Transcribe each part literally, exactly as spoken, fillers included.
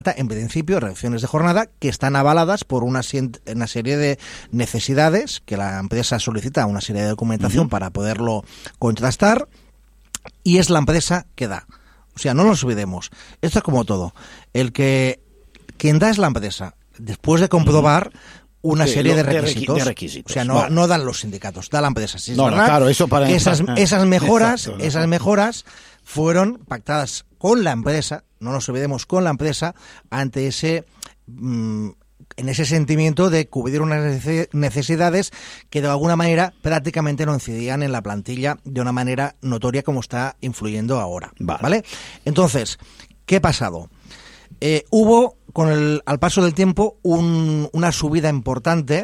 en principio, reducciones de jornada que están avaladas por una, una serie de necesidades que la empresa solicita, una serie de documentación uh-huh. para poderlo contrastar, y es la empresa que da. O sea, no nos olvidemos. Esto es como todo. El que quien da es la empresa, después de comprobar uh-huh. una sí, serie de requisitos. de requisitos. O sea, no, vale. no dan los sindicatos, da la empresa. Si es no, verdad no, claro, eso para que esas, esas mejoras, Exacto, esas mejoras fueron pactadas con la empresa, no nos olvidemos, con la empresa, ante ese mmm, en ese sentimiento de cubrir unas necesidades que de alguna manera prácticamente no incidían en la plantilla de una manera notoria como está influyendo ahora. Vale. ¿Vale? Entonces, ¿qué ha pasado? Eh, hubo, con el, al paso del tiempo, un, una subida importante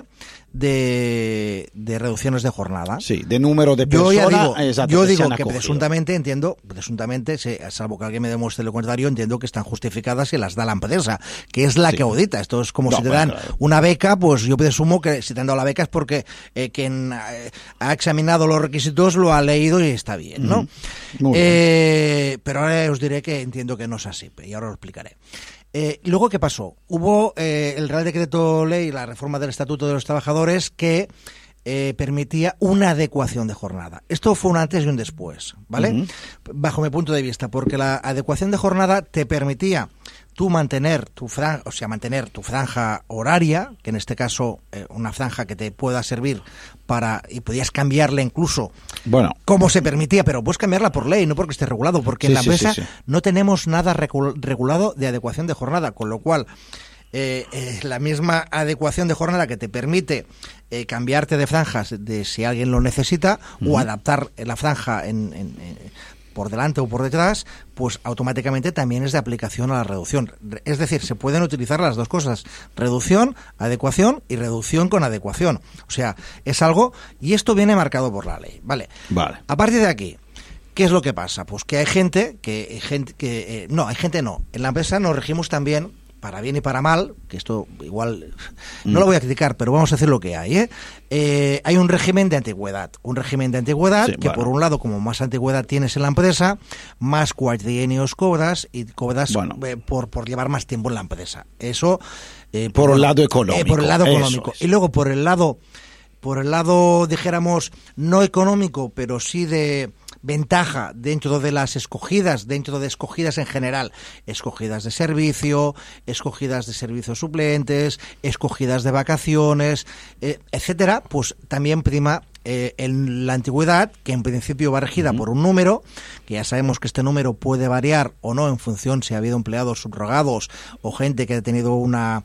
de, de reducciones de jornada. Sí, de número de personas. Yo ya digo, exacto, yo que, digo que presuntamente, entiendo, presuntamente, salvo que alguien me demuestre lo contrario, entiendo que están justificadas y las da la empresa, que es la sí. que audita. Esto es como no, si te dan claro. una beca, pues yo presumo que si te han dado la beca es porque eh, quien eh, ha examinado los requisitos lo ha leído y está bien, ¿no? Mm, eh, bien. Pero ahora os diré que entiendo que no es así, y ahora lo explicaré. Eh, luego, ¿qué pasó? Hubo eh, el Real Decreto Ley, la reforma del Estatuto de los Trabajadores, que eh, permitía una adecuación de jornada. Esto fue un antes y un después, ¿vale? Uh-huh. Bajo mi punto de vista, porque la adecuación de jornada te permitía tú mantener tu franja, o sea, mantener tu franja horaria, que en este caso eh, una franja que te pueda servir para, y podías cambiarla incluso, bueno, como se permitía, pero puedes cambiarla por ley, no porque esté regulado, porque sí, en la sí, empresa sí, sí. no tenemos nada regulado de adecuación de jornada, con lo cual eh, eh, la misma adecuación de jornada que te permite eh, cambiarte de franjas de si alguien lo necesita, uh-huh. o adaptar la franja en, en, en por delante o por detrás, pues automáticamente también es de aplicación a la reducción. Es decir, se pueden utilizar las dos cosas, reducción, adecuación y reducción con adecuación. O sea, es algo, y esto viene marcado por la ley. Vale. Vale. A partir de aquí, ¿qué es lo que pasa? Pues que hay gente, que, gente que eh, no, hay gente no. En la empresa nos regimos también, para bien y para mal, que esto igual no mm. lo voy a criticar, pero vamos a decir lo que hay, ¿eh? Eh, hay un régimen de antigüedad, un régimen de antigüedad sí, que bueno. por un lado, como más antigüedad tienes en la empresa, más cuatrienios cobras y cobras bueno. eh, por, por llevar más tiempo en la empresa. Eso eh, por, por el lado económico. Eh, por el lado económico. Es. Y luego por el lado, por el lado, dijéramos, no económico, pero sí de ventaja dentro de las escogidas, dentro de escogidas en general, escogidas de servicio, escogidas de servicios suplentes, escogidas de vacaciones, eh, etcétera, pues también prima eh, en la antigüedad, que en principio va regida uh-huh. por un número, que ya sabemos que este número puede variar o no en función si ha habido empleados subrogados o gente que ha tenido una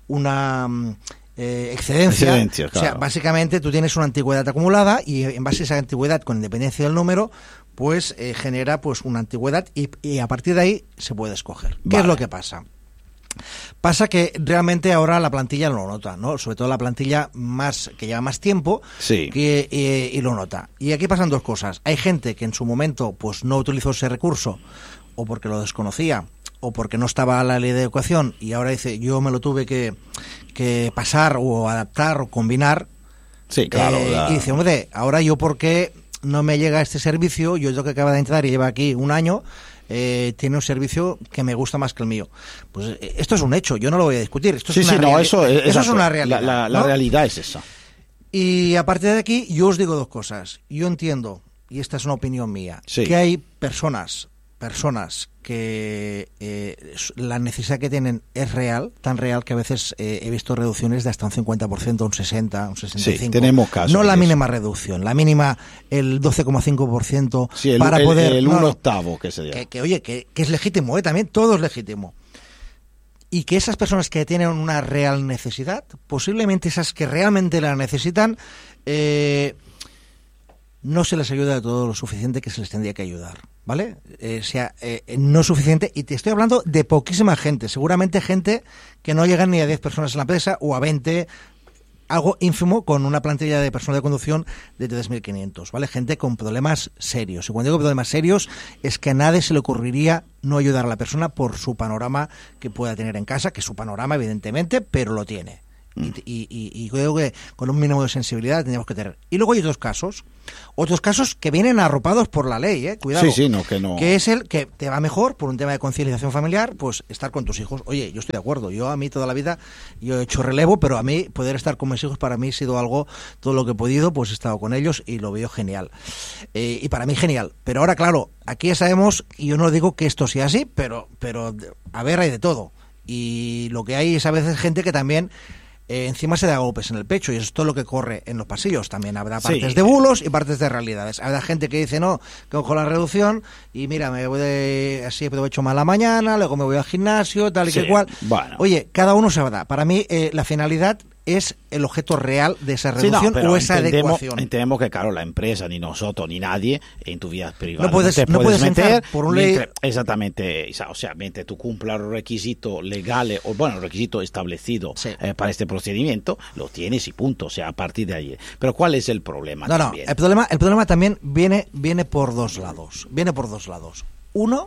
una Eh, excedencia, excedencia claro. O sea, básicamente tú tienes una antigüedad acumulada y en base a esa antigüedad, con independencia del número, pues eh, genera pues una antigüedad y, y a partir de ahí se puede escoger. ¿Qué vale. es lo que pasa? Pasa que realmente ahora la plantilla lo nota, ¿no? Sobre todo la plantilla más que lleva más tiempo sí. que, eh, y lo nota. Y aquí pasan dos cosas. Hay gente que en su momento pues no utilizó ese recurso o porque lo desconocía o porque no estaba la ley de educación y ahora dice yo me lo tuve que, que pasar o adaptar o combinar. Sí, claro. Eh, la... Y dice, hombre, ahora yo por qué no me llega este servicio, yo yo que acaba de entrar y lleva aquí un año, eh, tiene un servicio que me gusta más que el mío. Pues eh, esto es un hecho, yo no lo voy a discutir. Esto es sí, una sí, no, eso, es, eso es una realidad. La, la, la ¿no? realidad es esa. Y a partir de aquí yo os digo dos cosas. Yo entiendo, y esta es una opinión mía, sí. que hay personas, personas que eh, la necesidad que tienen es real, tan real que a veces eh, he visto reducciones de hasta un cincuenta por ciento, un sesenta por ciento, un sesenta y cinco por ciento. Sí, tenemos casos. No la mínima reducción, la mínima el doce coma cinco por ciento sí, el, para el, poder... El no, un octavo que se dio. Que, que oye, que, que es legítimo, ¿eh? También todo es legítimo. Y que esas personas que tienen una real necesidad, posiblemente esas que realmente la necesitan, eh, no se les ayuda de todo lo suficiente que se les tendría que ayudar, ¿vale? Eh, o sea, eh, no es suficiente, y te estoy hablando de poquísima gente, seguramente gente que no llegan ni a diez personas en la empresa o a veinte, algo ínfimo con una plantilla de personal de conducción de tres mil quinientos, ¿vale? Gente con problemas serios. Y cuando digo problemas serios es que a nadie se le ocurriría no ayudar a la persona por su panorama que pueda tener en casa, que es su panorama evidentemente, pero lo tiene. Mm. Y, y, y, y creo que con un mínimo de sensibilidad tendríamos que tener. Y luego hay otros casos, otros casos que vienen arropados por la ley, ¿eh? Cuidado. Sí, sí, no, que no. Que es el que te va mejor por un tema de conciliación familiar, pues estar con tus hijos. Oye, yo estoy de acuerdo. Yo a mí toda la vida, yo he hecho relevo, pero a mí poder estar con mis hijos para mí ha sido algo, todo lo que he podido, pues he estado con ellos y lo veo genial. Eh, y para mí genial. Pero ahora, claro, aquí ya sabemos, y yo no digo que esto sea así, pero, pero a ver, hay de todo. Y lo que hay es a veces gente que también eh, encima se da golpes en el pecho, y eso es todo lo que corre en los pasillos. También habrá partes sí. de bulos y partes de realidades. Habrá gente que dice, no, que cojo la reducción y mira, me voy de, así he hecho mal la mañana, luego me voy al gimnasio, tal y sí. que cual. Bueno. Oye, cada uno se va. Para mí eh, la finalidad es el objeto real de esa reducción sí, no, o esa adecuación. Entendemos que, claro, la empresa, ni nosotros, ni nadie, en tu vida privada no puedes, no te no puedes meter por un ley... Exactamente, o sea, mientras tú cumplas los requisitos legales, o bueno, los requisitos establecidos sí. eh, para este procedimiento, lo tienes y punto, o sea, a partir de ahí. Pero ¿cuál es el problema no, también? No, el problema, el problema también viene, viene por dos lados, viene por dos lados. Uno,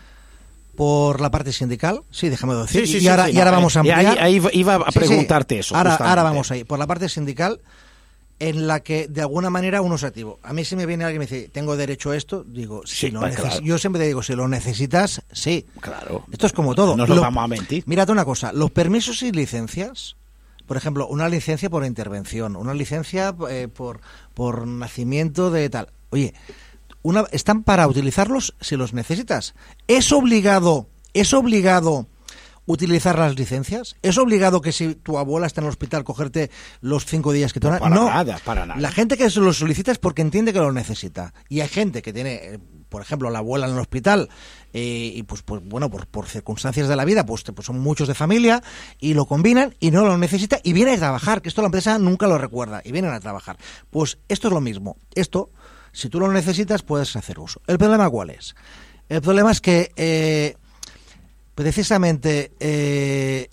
por la parte sindical, sí, déjame decir, sí, sí, y, ahora, sí, y ahora no, vamos a ampliar. Ahí, ahí iba a preguntarte sí, sí. eso. Ahora, ahora vamos ahí, por la parte sindical, en la que de alguna manera uno es activo. A mí si me viene alguien y me dice, tengo derecho a esto, digo, si sí, lo pues, claro. yo siempre te digo, si lo necesitas, sí. Claro. Esto es como todo. No nos lo, vamos a mentir. Mírate una cosa, los permisos y licencias, por ejemplo, una licencia por intervención, una licencia eh, por, por nacimiento de tal. Oye, Una, están para utilizarlos si los necesitas. ¿Es obligado, es obligado utilizar las licencias? ¿Es obligado que si tu abuela está en el hospital cogerte los cinco días que te van a... No, para no, nada, para nada. La gente que se lo solicita es porque entiende que lo necesita. Y hay gente que tiene, por ejemplo, la abuela en el hospital eh, y pues, pues bueno, por, por circunstancias de la vida, pues, pues son muchos de familia y lo combinan y no lo necesita y viene a trabajar, que esto la empresa nunca lo recuerda, y vienen a trabajar. Pues esto es lo mismo. Esto... Si tú lo necesitas, puedes hacer uso. ¿El problema cuál es? El problema es que eh, precisamente eh,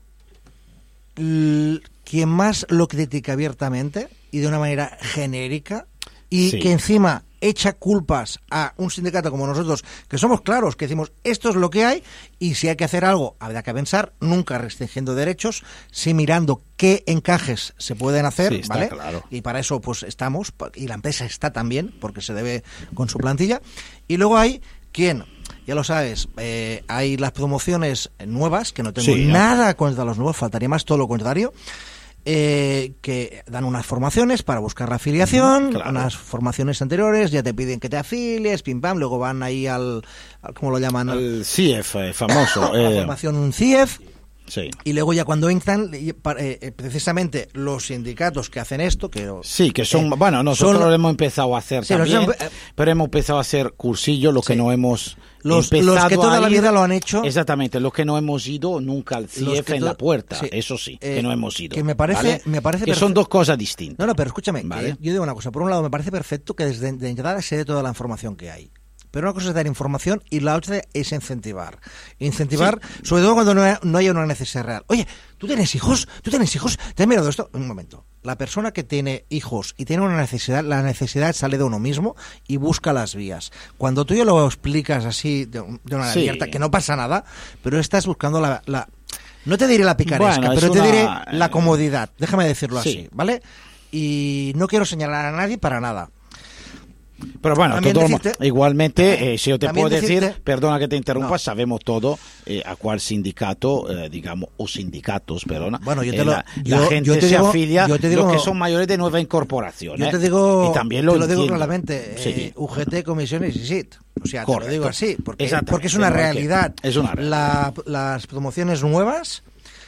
l- quien más lo critica abiertamente y de una manera genérica y sí. que encima echa culpas a un sindicato como nosotros, que somos claros, que decimos esto es lo que hay y si hay que hacer algo habrá que pensar, nunca restringiendo derechos, sí mirando qué encajes se pueden hacer, sí, ¿vale? Claro. Y para eso pues estamos, y la empresa está también, porque se debe con su plantilla. Y luego hay quien, ya lo sabes, eh, hay las promociones nuevas, que no tengo sí, nada ya. contra los nuevos, faltaría más, todo lo contrario. Eh, que dan unas formaciones para buscar la afiliación, claro. unas formaciones anteriores, ya te piden que te afilies, pim pam, luego van ahí al, al ¿cómo lo llaman? El C I E F, eh, famoso. La eh. formación un C I E F. Sí. Y luego ya cuando entran, eh, precisamente los sindicatos que hacen esto, que sí, que son, eh, bueno, nosotros son, lo hemos empezado a hacer sí, también, son, eh, pero hemos empezado a hacer cursillos, lo sí. que no hemos los, los que toda la vida lo han hecho. Exactamente, los que no hemos ido nunca al C I E F en to- la puerta, sí. eso sí, eh, que no hemos ido. Que me parece, ¿vale? me parece que perfe- son dos cosas distintas. No, no, pero escúchame, ¿vale? eh, yo digo una cosa, por un lado me parece perfecto que desde de entrada se dé toda la información que hay. Pero una cosa es dar información y la otra es incentivar. Incentivar, sí. sobre todo cuando no, hay, no haya una necesidad real. Oye, ¿tú tienes hijos? ¿Tú tienes hijos? ¿Te has mirado esto? Un momento. La persona que tiene hijos y tiene una necesidad, la necesidad sale de uno mismo y busca las vías. Cuando tú ya lo explicas así, de, de una sí. abierta, que no pasa nada, pero estás buscando la... la no te diré la picaresca, bueno, pero te una... diré la comodidad. Déjame decirlo sí. así, ¿vale? Y no quiero señalar a nadie para nada. Pero bueno, todo, decirte, igualmente, eh, si yo te puedo decir, decirte, perdona que te interrumpa, no. sabemos todo eh, a cuál sindicato, eh, digamos, o sindicatos, perdona, bueno, yo te eh, lo, la, yo, la gente yo te se digo, afilia, yo te digo, los que son mayores de nueva incorporación. Yo eh, te digo, y también lo, te lo digo entiendo. claramente, sí. eh, U G T, comisiones y S I T. O sea, correcto. te lo digo así, porque, porque es una realidad. Es una realidad. La, las promociones nuevas,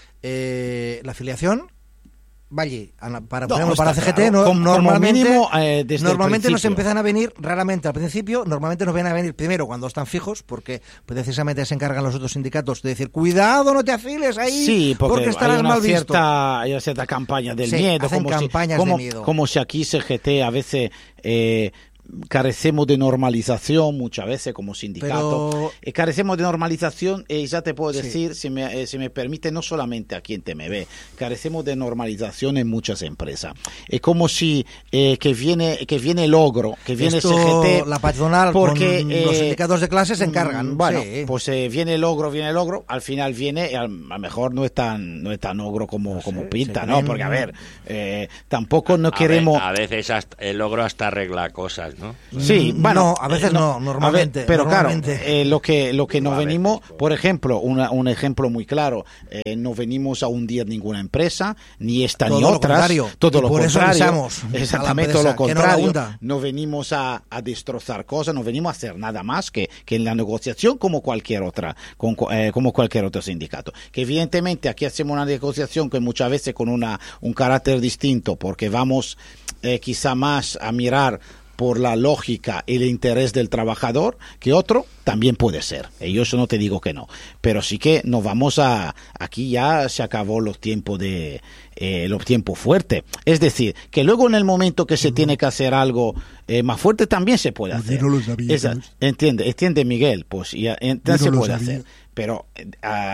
eh, la afiliación, vaya, para, no, para C G T, claro. no, como, normalmente, como mínimo, eh, desde normalmente nos empiezan a venir, raramente al principio, normalmente nos vienen a venir primero cuando están fijos, porque precisamente se encargan los otros sindicatos de decir, cuidado, no te afiles ahí, sí, porque, porque estarás hay una mal cierta, visto. Hay una cierta campaña del sí, miedo, hacen como campañas si, como, de miedo. como si aquí C G T a veces... Eh, carecemos de normalización muchas veces como sindicato. Pero... Eh, carecemos de normalización y ya te puedo decir, sí. si, me, eh, si me permite, no solamente aquí en T M B, carecemos de normalización en muchas empresas. Es como si eh, que viene que viene Logro, que viene Esto, C G T... la patronal porque con eh, los sindicatos de clase se encargan. Bueno, sí. pues eh, viene Logro, viene Logro, al final viene, y a lo mejor no es tan, no es tan ogro como, no como sé, pinta, ¿no? creen... Porque, a ver, eh, tampoco no a queremos... Ve, a veces hasta, el Logro hasta arregla cosas, ¿no? Sí, bueno, no, a veces no, no normalmente. Ver, pero normalmente. claro, eh, lo que lo que nos venimos, veces, por ejemplo, una, un ejemplo muy claro, eh, no venimos a hundir ninguna empresa, ni esta todo ni lo otras, contrario. todo y lo por contrario, eso avisamos exactamente a la todo lo empresa, contrario. No, no venimos a, a destrozar cosas, no venimos a hacer nada más que, que en la negociación como cualquier otra, con, eh, como cualquier otro sindicato. Que evidentemente aquí hacemos una negociación que muchas veces con una un carácter distinto, porque vamos eh, quizá más a mirar por la lógica y el interés del trabajador, que otro también puede ser. Y yo eso no te digo que no. Pero sí que nos vamos a... Aquí ya se acabó los tiempos de... Eh, los tiempos fuertes. Es decir, que luego en el momento que se uh-huh. tiene que hacer algo eh, más fuerte también se puede hacer. No lo sabía, Esa, entiende, entiende Miguel, pues ya entonces no se puede sabía. hacer. Pero uh,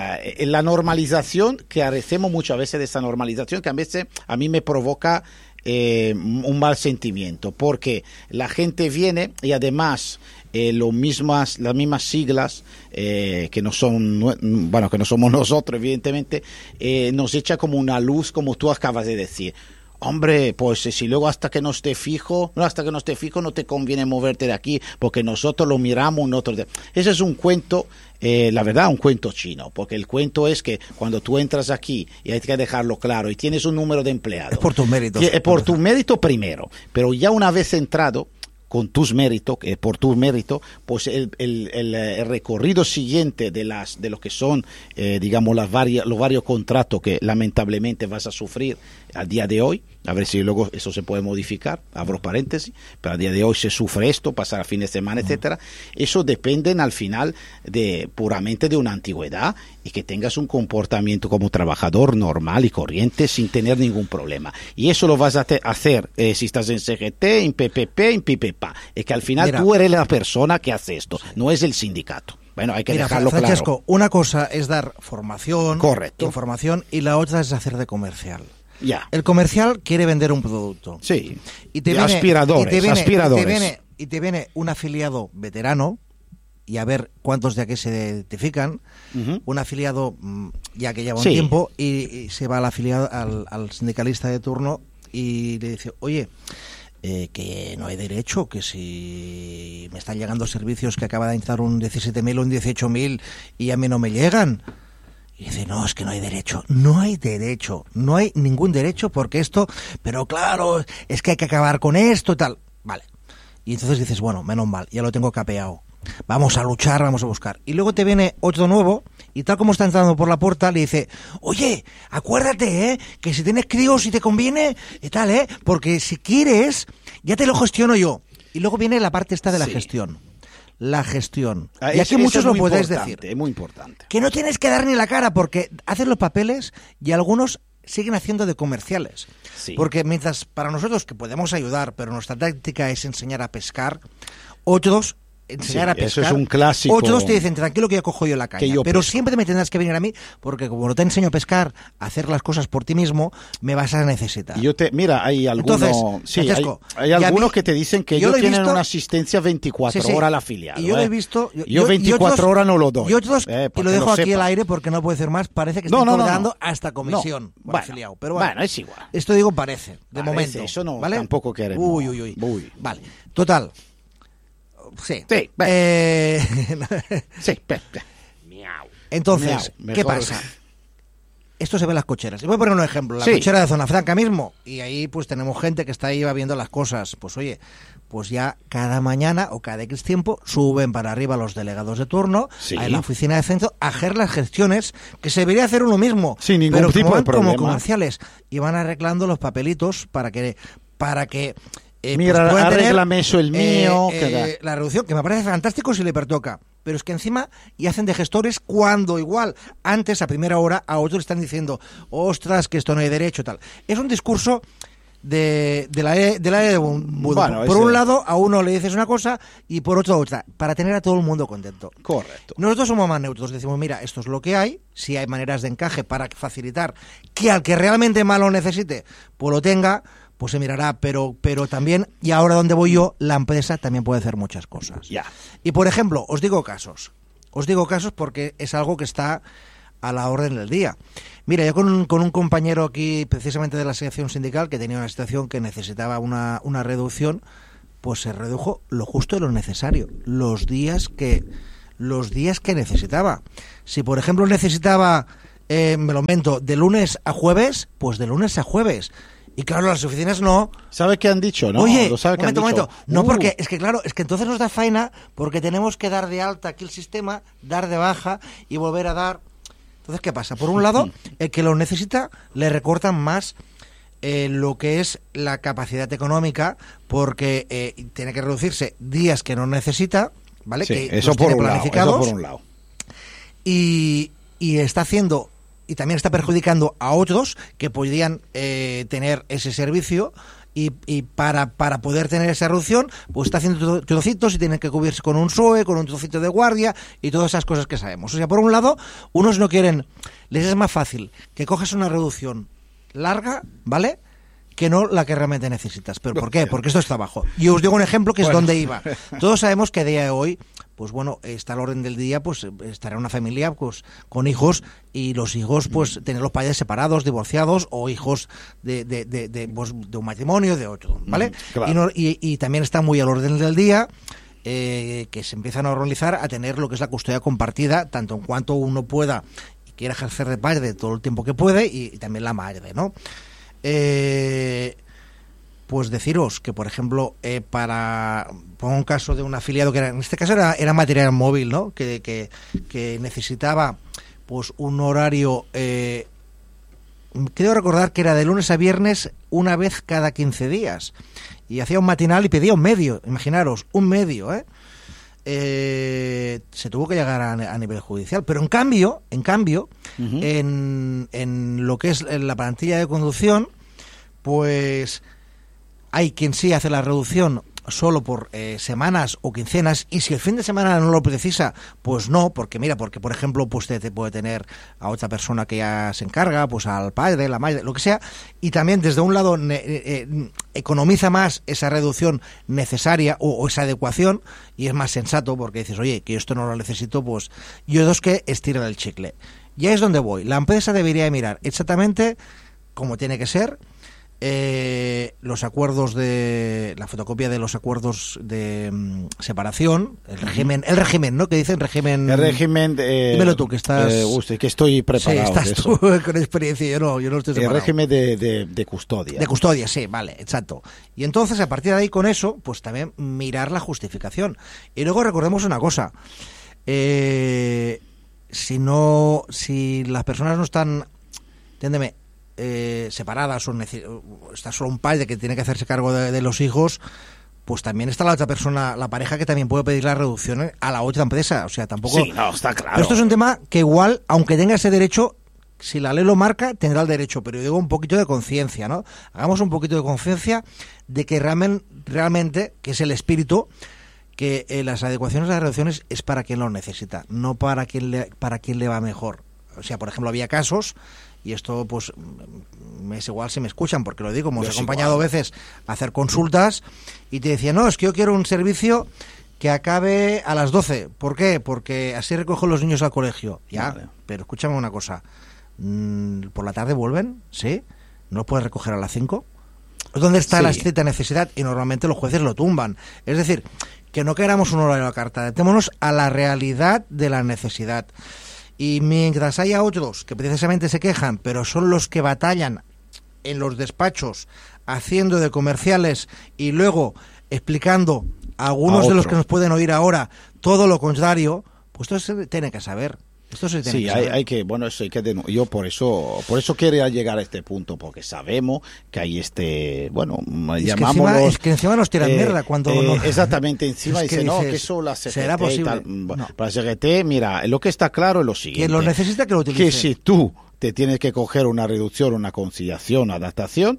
en la normalización, que carecemos muchas veces de esa normalización, que a veces a mí me provoca Eh, un mal sentimiento, porque la gente viene y además eh, lo mismas, las mismas siglas eh, que no son, bueno, que no somos nosotros, evidentemente, eh, nos echa como una luz, como tú acabas de decir. Hombre, pues si luego hasta que no esté fijo, no hasta que no esté fijo no te conviene moverte de aquí, porque nosotros lo miramos, nosotros... De... Ese es un cuento, eh, la verdad, un cuento chino, porque el cuento es que cuando tú entras aquí, y hay que dejarlo claro, y tienes un número de empleados... Es por tus méritos. Es por tu mérito primero, pero ya una vez entrado... con tus méritos, eh, por tu mérito, pues el, el, el, el recorrido siguiente de las de lo que son, eh, digamos, las varias, los varios contratos que lamentablemente vas a sufrir al día de hoy, a ver si luego eso se puede modificar, abro paréntesis, pero al día de hoy se sufre esto, pasar a fin de semana, etcétera. Eso depende al final de puramente de una antigüedad y que tengas un comportamiento como trabajador normal y corriente sin tener ningún problema. Y eso lo vas a te- hacer eh, si estás en C G T, en P P P, en P P P. Es que al final Mira, tú eres la persona que hace esto, no es el sindicato. Bueno, hay que Mira, dejarlo Francesco, claro. una cosa es dar formación, Correcto. información, y la otra es hacer de comercial. Ya. El comercial quiere vender un producto. Sí. Y te Y viene, aspiradores, y te viene, aspiradores. Y te, viene, y te viene un afiliado veterano, y a ver cuántos de aquí se identifican, Uh-huh. un afiliado mm, ya que lleva un Sí. tiempo, y, y se va al afiliado, al, al sindicalista de turno, y le dice, oye... Eh, que no hay derecho, que si me están llegando servicios que acaba de entrar un diecisiete mil o un dieciocho mil y a mí no me llegan. Y dice, no, es que no hay derecho. No hay derecho, no hay ningún derecho porque esto, pero claro, es que hay que acabar con esto y tal. Vale. Y entonces dices, bueno, menos mal, ya lo tengo capeado. Vamos a luchar, vamos a buscar. Y luego te viene otro nuevo y tal como está entrando por la puerta le dice, oye, acuérdate, ¿eh? Que si tienes críos y te conviene y tal, ¿eh? Porque si quieres, ya te lo gestiono yo. Y luego viene la parte esta de la Sí. gestión. La gestión. Ah, y eso- aquí eso muchos es lo muy podéis importante, decir. Es muy importante. Que no tienes que dar ni la cara porque haces los papeles y algunos siguen haciendo de comerciales. Sí. Porque mientras para nosotros que podemos ayudar, pero nuestra táctica es enseñar a pescar, otros enseñar Sí, a pescar. eso es un clásico. Otros te dicen, tranquilo que ya cojo yo la caña. Que yo pero pesco. siempre me tendrás que venir a mí porque como no te enseño a pescar, a hacer las cosas por ti mismo, me vas a necesitar. Y yo te, mira, hay algunos, Entonces, sí, hay, Francesco, hay y a algunos mí- que te dicen que yo ellos lo he tienen visto- una asistencia veinticuatro Sí, sí. horas al afiliado. Y yo lo ¿eh? he visto. Yo, y veinticuatro otros- horas no lo doy. Y otros, eh, y para lo que dejo aquí sepas. al aire porque no puedo decir más, parece que No, estoy no, no, cobrando no. hasta comisión No. por Bueno, afiliado. Pero bueno, bueno, es igual. Esto digo parece, de Parece, momento. eso no, ¿vale? tampoco queremos. Uy, uy, uy. Uy. Vale, total. Sí. Sí, ve. Eh, Sí, ve, ve. Miau. Entonces, Miau, ¿qué mejor. pasa? Esto se ve en las cocheras. Les voy a poner un ejemplo. La Sí. cochera de Zona Franca mismo. Y ahí pues tenemos gente que está ahí va viendo las cosas. Pues oye, pues ya cada mañana o cada X tiempo suben para arriba los delegados de turno Sí. a la oficina de centro a hacer las gestiones que se debería hacer uno mismo. Sin ningún pero tipo como, de van como problema. comerciales. Y van arreglando los papelitos para que... Para que eh, Mira, pues puedan tener, arréglame eso el mío, eh, que da. eh, la reducción, que me parece fantástico si le pertoca. Pero es que encima y hacen de gestores cuando igual antes, a primera hora, a otros le están diciendo, ostras, que esto no hay derecho, tal. Es un discurso de, de la E de la E de Budo. Bueno, por ese... un lado, a uno le dices una cosa y por otro otra, para tener a todo el mundo contento. Correcto. Nosotros somos más neutros, decimos, mira, esto es lo que hay, si hay maneras de encaje para facilitar que al que realmente más lo necesite, pues lo tenga, pues se mirará, pero pero también, y ahora donde voy yo, la empresa también puede hacer muchas cosas. Ya. Y por ejemplo, os digo casos, os digo casos porque es algo que está a la orden del día. Mira, yo con un, con un compañero aquí, precisamente de la sección sindical, que tenía una situación que necesitaba una, una reducción, pues se redujo lo justo y lo necesario, los días que los días que necesitaba. Si, por ejemplo, necesitaba, eh, me lo invento, de lunes a jueves, pues de lunes a jueves. Y claro, las oficinas no. ¿Sabes qué han dicho, no? Oye, ¿Lo sabe qué momento, han dicho? momento. No, uh. porque es que claro, es que entonces nos da faena porque tenemos que dar de alta aquí el sistema, dar de baja y volver a dar. Entonces, ¿qué pasa? Por un lado, el que lo necesita le recortan más eh, lo que es la capacidad económica porque eh, tiene que reducirse días que no necesita, ¿vale? Sí, que eso, los por tiene un planificados, lado, eso por un lado. Y, y está haciendo, y también está perjudicando a otros que podrían eh, tener ese servicio. Y, y para, para poder tener esa reducción, pues está haciendo trocitos y tienen que cubrirse con un S O E, con un trocito de guardia y todas esas cosas que sabemos. O sea, por un lado, unos no quieren, les es más fácil que cojas una reducción larga, ¿vale?, que no la que realmente necesitas. ¿Pero por qué? Porque esto está abajo. Y os digo un ejemplo que es bueno. Donde iba. Todos sabemos que a día de hoy, pues bueno, está al orden del día, pues estará una familia pues con hijos y los hijos, pues tener los padres separados, divorciados o hijos de, de, de, de, pues, de un matrimonio, de otro, ¿vale? Claro. Y, no, y, y también está muy al orden del día eh, que se empiezan a normalizar a tener lo que es la custodia compartida, tanto en cuanto uno pueda y quiera ejercer de padre todo el tiempo que puede y, y también la madre, ¿no? Eh, pues deciros que, por ejemplo, eh, para pongo un caso de un afiliado que era, en este caso era, era material móvil, ¿no? Que, que, que necesitaba pues un horario, eh, creo recordar que era de lunes a viernes una vez cada quince días y hacía un matinal y pedía un medio, imaginaros, un medio, ¿eh? Eh, se tuvo que llegar a, a nivel judicial, pero en cambio, en cambio, uh-huh. en, en lo que es la plantilla de conducción, pues hay quien sí hace la reducción solo por eh, semanas o quincenas, y si el fin de semana no lo precisa, pues no, porque mira, porque por ejemplo, pues te, te puede tener a otra persona que ya se encarga, pues al padre, la madre, lo que sea, y también desde un lado eh, eh, economiza más esa reducción necesaria o, o esa adecuación, y es más sensato, porque dices, oye, que esto no lo necesito, pues yo dos que estiran el chicle. Ya es donde voy. La empresa debería mirar exactamente como tiene que ser, Eh, los acuerdos de la fotocopia de los acuerdos de um, separación, el régimen, el régimen, ¿no? Que dicen régimen. El régimen. Eh, dímelo tú que estás. Eh, usted, que estoy preparado. Sí, estás tú con experiencia. Yo no, yo no estoy separado. El régimen de, de, de custodia. De custodia, sí, vale, exacto. Y entonces a partir de ahí con eso, pues también mirar la justificación. Y luego recordemos una cosa. Eh, si no, si las personas no están, entiéndeme. Eh, separadas o nece- está solo un padre que tiene que hacerse cargo de, de los hijos, pues también está la otra persona, la pareja, que también puede pedir la reducción a la otra empresa. O sea, tampoco. Sí, no, está claro. Pero esto es un tema que igual, aunque tenga ese derecho, si la ley lo marca, tendrá el derecho. Pero yo digo un poquito de conciencia, ¿no? Hagamos un poquito de conciencia de que realmente, realmente, que es el espíritu, que eh, las adecuaciones a las reducciones es para quien lo necesita, no para quien le, para quien le va mejor. O sea, por ejemplo, había casos. Y esto, pues, me es igual si me escuchan, porque lo digo, hemos acompañado a veces a hacer consultas y te decían, no, es que yo quiero un servicio que acabe a las doce. ¿Por qué? Porque así recojo los niños al colegio. Ya, vale. Pero escúchame una cosa, ¿por la tarde vuelven? ¿Sí? ¿No puedes recoger a las cinco? ¿Dónde está sí. la estricta necesidad? Y normalmente los jueces lo tumban. Es decir, que no queramos un horario a la carta, atémonos a la realidad de la necesidad. Y mientras haya otros que precisamente se quejan, pero son los que batallan en los despachos, haciendo de comerciales y luego explicando a algunos a de los que nos pueden oír ahora todo lo contrario, pues esto se tiene que saber. Esto se tiene sí, que hay, saber. hay que, bueno, eso hay que denu- yo por eso, por eso quería llegar a este punto, porque sabemos que hay este, bueno, es llamámoslo. Que encima, es que encima nos tiran eh, mierda cuando eh, no, exactamente, encima es que dice, dices, no, que eso la C G T será posible. Y tal. No. Para la C G T, mira, lo que está claro es lo siguiente. Quien lo necesita que lo utilice. Que si tú te tienes que coger una reducción, una conciliación, una adaptación,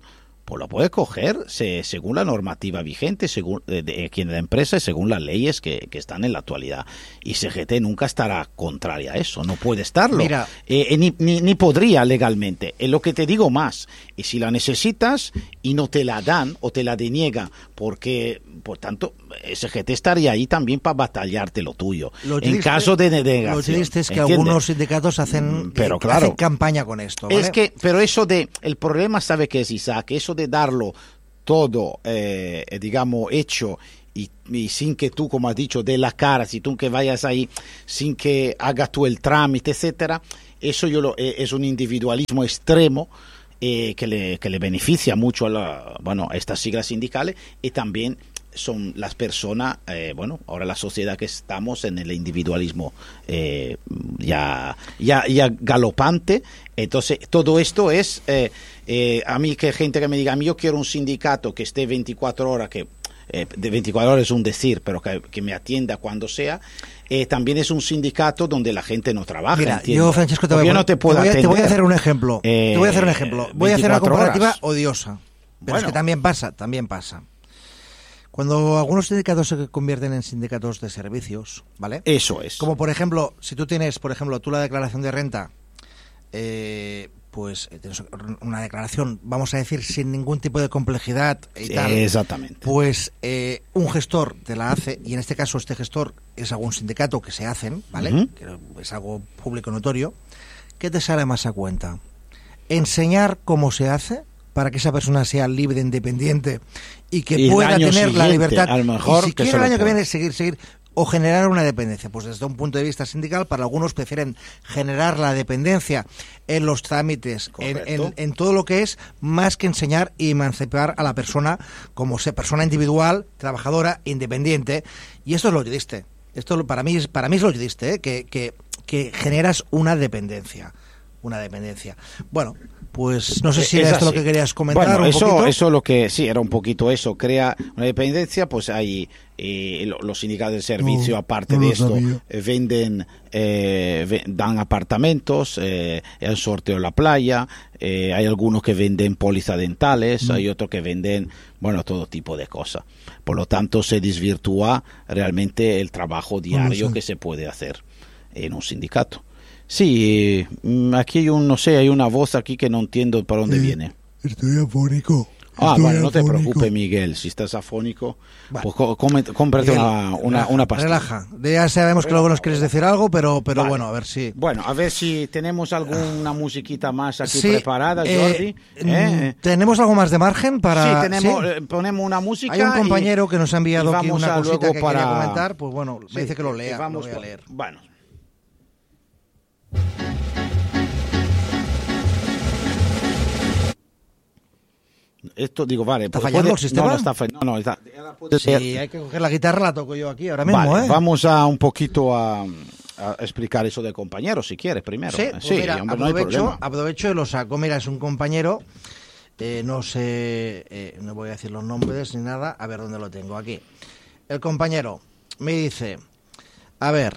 pues lo puede coger se, según la normativa vigente, según de, de, de la empresa y según las leyes que, que están en la actualidad. Y C G T nunca estará contraria a eso, no puede estarlo. Mira, eh, eh, ni, ni, ni podría legalmente. Es lo que te digo más. Y si la necesitas y no te la dan o te la deniegan, porque, por tanto, C G T estaría ahí también para batallarte lo tuyo. Lo en triste, caso de denegación. Lo triste es que ¿entiendes? algunos sindicatos hacen, pero eh, claro, hacen campaña con esto, ¿vale? Es que, pero eso de, el problema sabe que es Isaac, eso de darlo todo, eh, digamos, hecho y, y sin que tú, como has dicho, de la cara, si tú que vayas ahí, sin que hagas tú el trámite, etcétera, eso yo lo, eh, es un individualismo extremo eh, que, le, que le beneficia mucho a, la, bueno, a estas siglas sindicales y también son las personas, eh, bueno, ahora la sociedad que estamos en el individualismo eh, ya, ya, ya galopante. Entonces, todo esto es, eh, eh, a mí que gente que me diga, a mí yo quiero un sindicato que esté veinticuatro horas, que eh, de veinticuatro horas es un decir, pero que, que me atienda cuando sea. Eh, también es un sindicato donde la gente no trabaja. Mira, ¿entiendes? yo, Francesco, te voy, yo no te, puedo te, voy a, te voy a hacer un ejemplo. Eh, te voy a hacer un ejemplo. Voy a hacer una comparativa horas. odiosa. Pero Bueno. es que también pasa, también pasa. Cuando algunos sindicatos se convierten en sindicatos de servicios, ¿vale? Eso es. Como por ejemplo, si tú tienes, por ejemplo, tú la declaración de renta, eh, pues tienes una declaración, vamos a decir, sin ningún tipo de complejidad y Sí, tal. exactamente. Pues eh, un gestor te la hace, y en este caso este gestor es algún sindicato que se hacen, ¿vale? Uh-huh. Que es algo público notorio. ¿Qué te sale más a cuenta? Enseñar cómo se hace para que esa persona sea libre, independiente y que y pueda tener siguiente, la libertad. A lo mejor y si que quiere el año que puede. viene seguir, seguir o generar una dependencia. Pues desde un punto de vista sindical, para algunos prefieren generar la dependencia en los trámites, en, en, en todo lo que es, más que enseñar y emancipar a la persona como se, persona individual, trabajadora, independiente. Y esto es lo triste. Esto para mí es, para mí es lo triste, ¿eh? que, que, que generas una dependencia. Una dependencia. Bueno, pues no sé si es era esto así. lo que querías comentar. Bueno, un eso, poquito. eso lo que sí era un poquito eso, crea una dependencia, pues hay eh, los sindicatos de servicio, no, aparte no de lo esto, sabía. eh, venden, eh, dan apartamentos, eh, hay un sorteo en la playa, eh, hay algunos que venden pólizas dentales, mm. hay otros que venden, bueno, todo tipo de cosas. Por lo tanto, se desvirtúa realmente el trabajo diario no que se puede hacer en un sindicato. Sí, aquí hay un, no sé, hay una voz aquí que no entiendo para dónde eh, viene. Estoy afónico. Ah, estoy bueno, no te afónico. preocupes, Miguel, si estás afónico, vale. pues có- come, cómprate Miguel, una, una, relaja, una pastilla. Relaja, ya sabemos que luego nos quieres decir algo, pero, pero Vale. bueno, a ver si... Bueno, a ver si tenemos alguna musiquita más aquí Sí, preparada, eh, Jordi. mm, ¿Eh? ¿Tenemos algo más de margen para...? Sí, tenemos, ¿sí? eh, ponemos una música. Hay un compañero y, que nos ha enviado y aquí vamos una a cosita luego que para... quería comentar, pues bueno, me Sí, dice que lo y lea, vamos lo voy a con- leer. Bueno. Esto digo, vale. ¿Está puede- fallando el sistema? No, no está fallando. No, no, está, puede Si ser- hay que coger la guitarra, la toco yo aquí ahora mismo, Vale, ¿eh? vamos a un poquito a, a explicar eso de compañero, si quieres, primero. Sí, Eh, pues mira, hombre, no hay aprovecho, problema. aprovecho y lo saco. Mira, es un compañero, eh, no sé, eh, no voy a decir los nombres ni nada, a ver dónde lo tengo, aquí. El compañero me dice, a ver,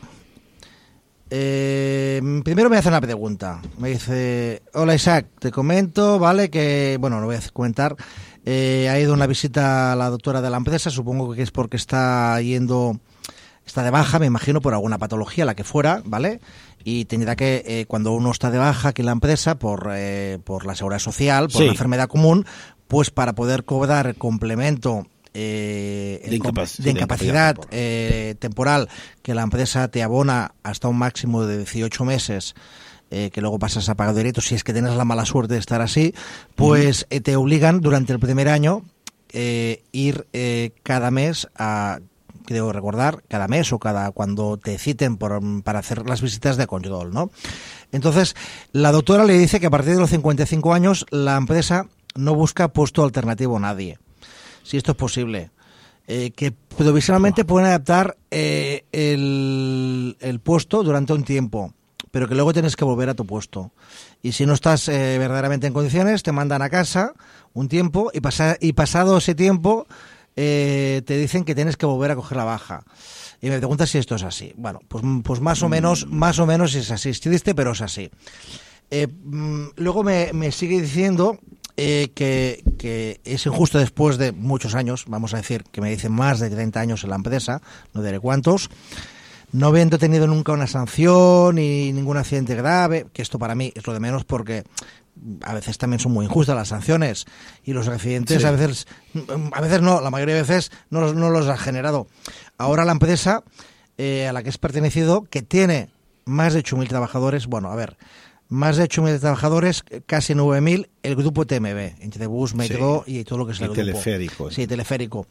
eh, primero me hace una pregunta. Me dice, hola Isaac, te comento, ¿vale? Que, bueno, no voy a comentar. Eh, ha ido una visita a la doctora de la empresa, supongo que es porque está yendo... Está de baja, me imagino, por alguna patología, la que fuera, ¿vale? Y tendrá que, eh, cuando uno está de baja aquí en la empresa, por, eh, por la seguridad social, por Sí. una enfermedad común, pues para poder cobrar el complemento eh, De el com- incapac- de de incapacidad incapacidad eh, temporal, que la empresa te abona hasta un máximo de dieciocho meses, eh, que luego pasas a pagar directo, si es que tienes la mala suerte de estar así, pues uh-huh. eh, te obligan durante el primer año eh, ir eh, cada mes a... creo recordar, cada mes o cada cuando te citen por, para hacer las visitas de control, ¿no? Entonces, la doctora le dice que a partir de los cincuenta y cinco años la empresa no busca puesto alternativo a nadie. Si esto es posible. Eh, que provisionalmente pueden adaptar eh, el, el puesto durante un tiempo, pero que luego tienes que volver a tu puesto. Y si no estás eh, verdaderamente en condiciones, te mandan a casa un tiempo y, pasa, y pasado ese tiempo... Eh, te dicen que tienes que volver a coger la baja. Y me preguntas si esto es así. Bueno, pues, pues más o menos, más o menos es así. Es triste, pero es así. Eh, luego me, me sigue diciendo eh, que, que que es injusto después de muchos años, vamos a decir que me dicen más de treinta años en la empresa, no diré cuántos, no habiendo tenido nunca una sanción ni ningún accidente grave, que esto para mí es lo de menos porque a veces también son muy injustas las sanciones y los accidentes sí. a veces a veces no, la mayoría de veces no, no los ha generado. Ahora la empresa eh, a la que es pertenecido, que tiene más de ocho mil trabajadores, bueno, a ver, más de ocho mil trabajadores, casi nueve mil, el grupo T M B, entre bus, metro sí. y todo lo que es el y grupo. teleférico. Sí, teleférico.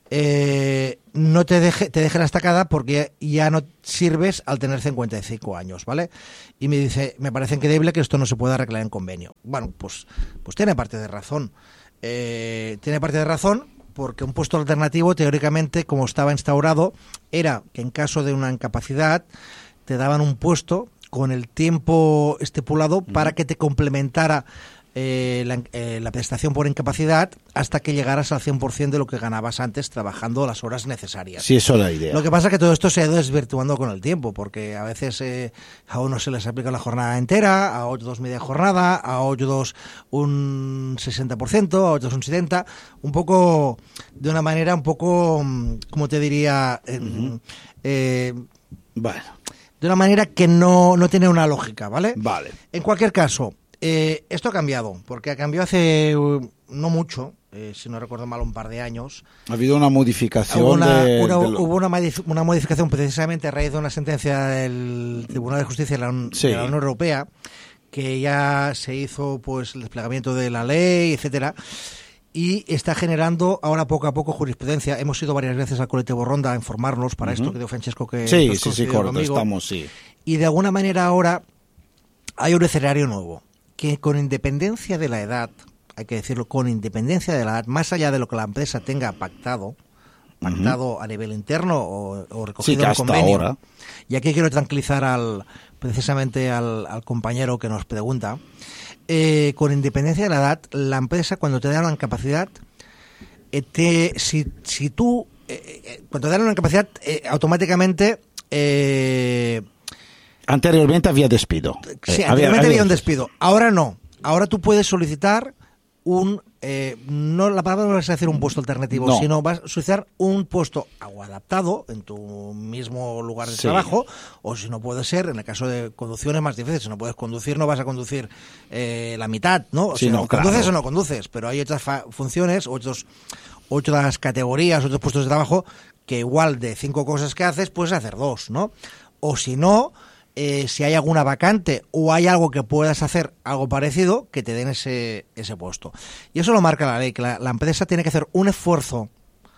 Eh, no te deje, te deje la estacada porque ya no sirves al tener cincuenta y cinco años, ¿vale? Y me dice, me parece increíble que esto no se pueda arreglar en convenio. Bueno, pues, pues tiene parte de razón. Eh, tiene parte de razón porque un puesto alternativo, teóricamente, como estaba instaurado, era que en caso de una incapacidad te daban un puesto con el tiempo estipulado para que te complementara eh, la, eh, la prestación por incapacidad hasta que llegaras al cien por ciento de lo que ganabas antes trabajando las horas necesarias. Sí, eso es la idea. Lo que pasa es que todo esto se ha ido desvirtuando con el tiempo, porque a veces eh, a unos se les aplica la jornada entera, a otros media jornada, a otros un sesenta por ciento, a otros un setenta por ciento, un poco, de una manera un poco, como te diría, eh, uh-huh. eh, bueno. de una manera que no, no tiene una lógica, ¿vale? Vale. En cualquier caso, eh, esto ha cambiado, porque cambió hace uh, no mucho, eh, si no recuerdo mal, un par de años. Ha habido una modificación. Hubo una, de, una, de lo... hubo una, una modificación precisamente a raíz de una sentencia del Tribunal de Justicia de la, sí. de la Unión Europea, que ya se hizo pues el desplegamiento de la ley, etcétera. Y está generando ahora poco a poco jurisprudencia. Hemos ido varias veces al colectivo Ronda a informarnos para uh-huh. esto, creo, Francesco, que sí, sí, sí, correcto, estamos, sí. Y de alguna manera ahora hay un escenario nuevo, que con independencia de la edad, hay que decirlo, con independencia de la edad, más allá de lo que la empresa tenga pactado, pactado uh-huh. a nivel interno o, o recogido sí, en convenio. Ahora. Y aquí quiero tranquilizar al precisamente al, al compañero que nos pregunta. Eh, con independencia de la edad, la empresa cuando te da una incapacidad, eh, te, si, si tú, eh, eh, cuando te dan una incapacidad, eh, automáticamente... Eh, anteriormente había despido. Sí, eh, anteriormente había, había, había un despido. Ahora no. Ahora tú puedes solicitar un... Eh, no la palabra no vas a decir un puesto alternativo, no. sino vas a solicitar un puesto o adaptado en tu mismo lugar de sí. trabajo, o si no puede ser, en el caso de conducción es más difícil, si no puedes conducir no vas a conducir eh, la mitad, ¿no? O sí, sea, no, conduces claro. o no conduces, pero hay otras fa- funciones, otros, otras categorías, otros puestos de trabajo que igual de cinco cosas que haces puedes hacer dos, ¿no? O si no... Eh, si hay alguna vacante o hay algo que puedas hacer algo parecido, que te den ese, ese puesto. Y eso lo marca la ley, que la, la empresa tiene que hacer un esfuerzo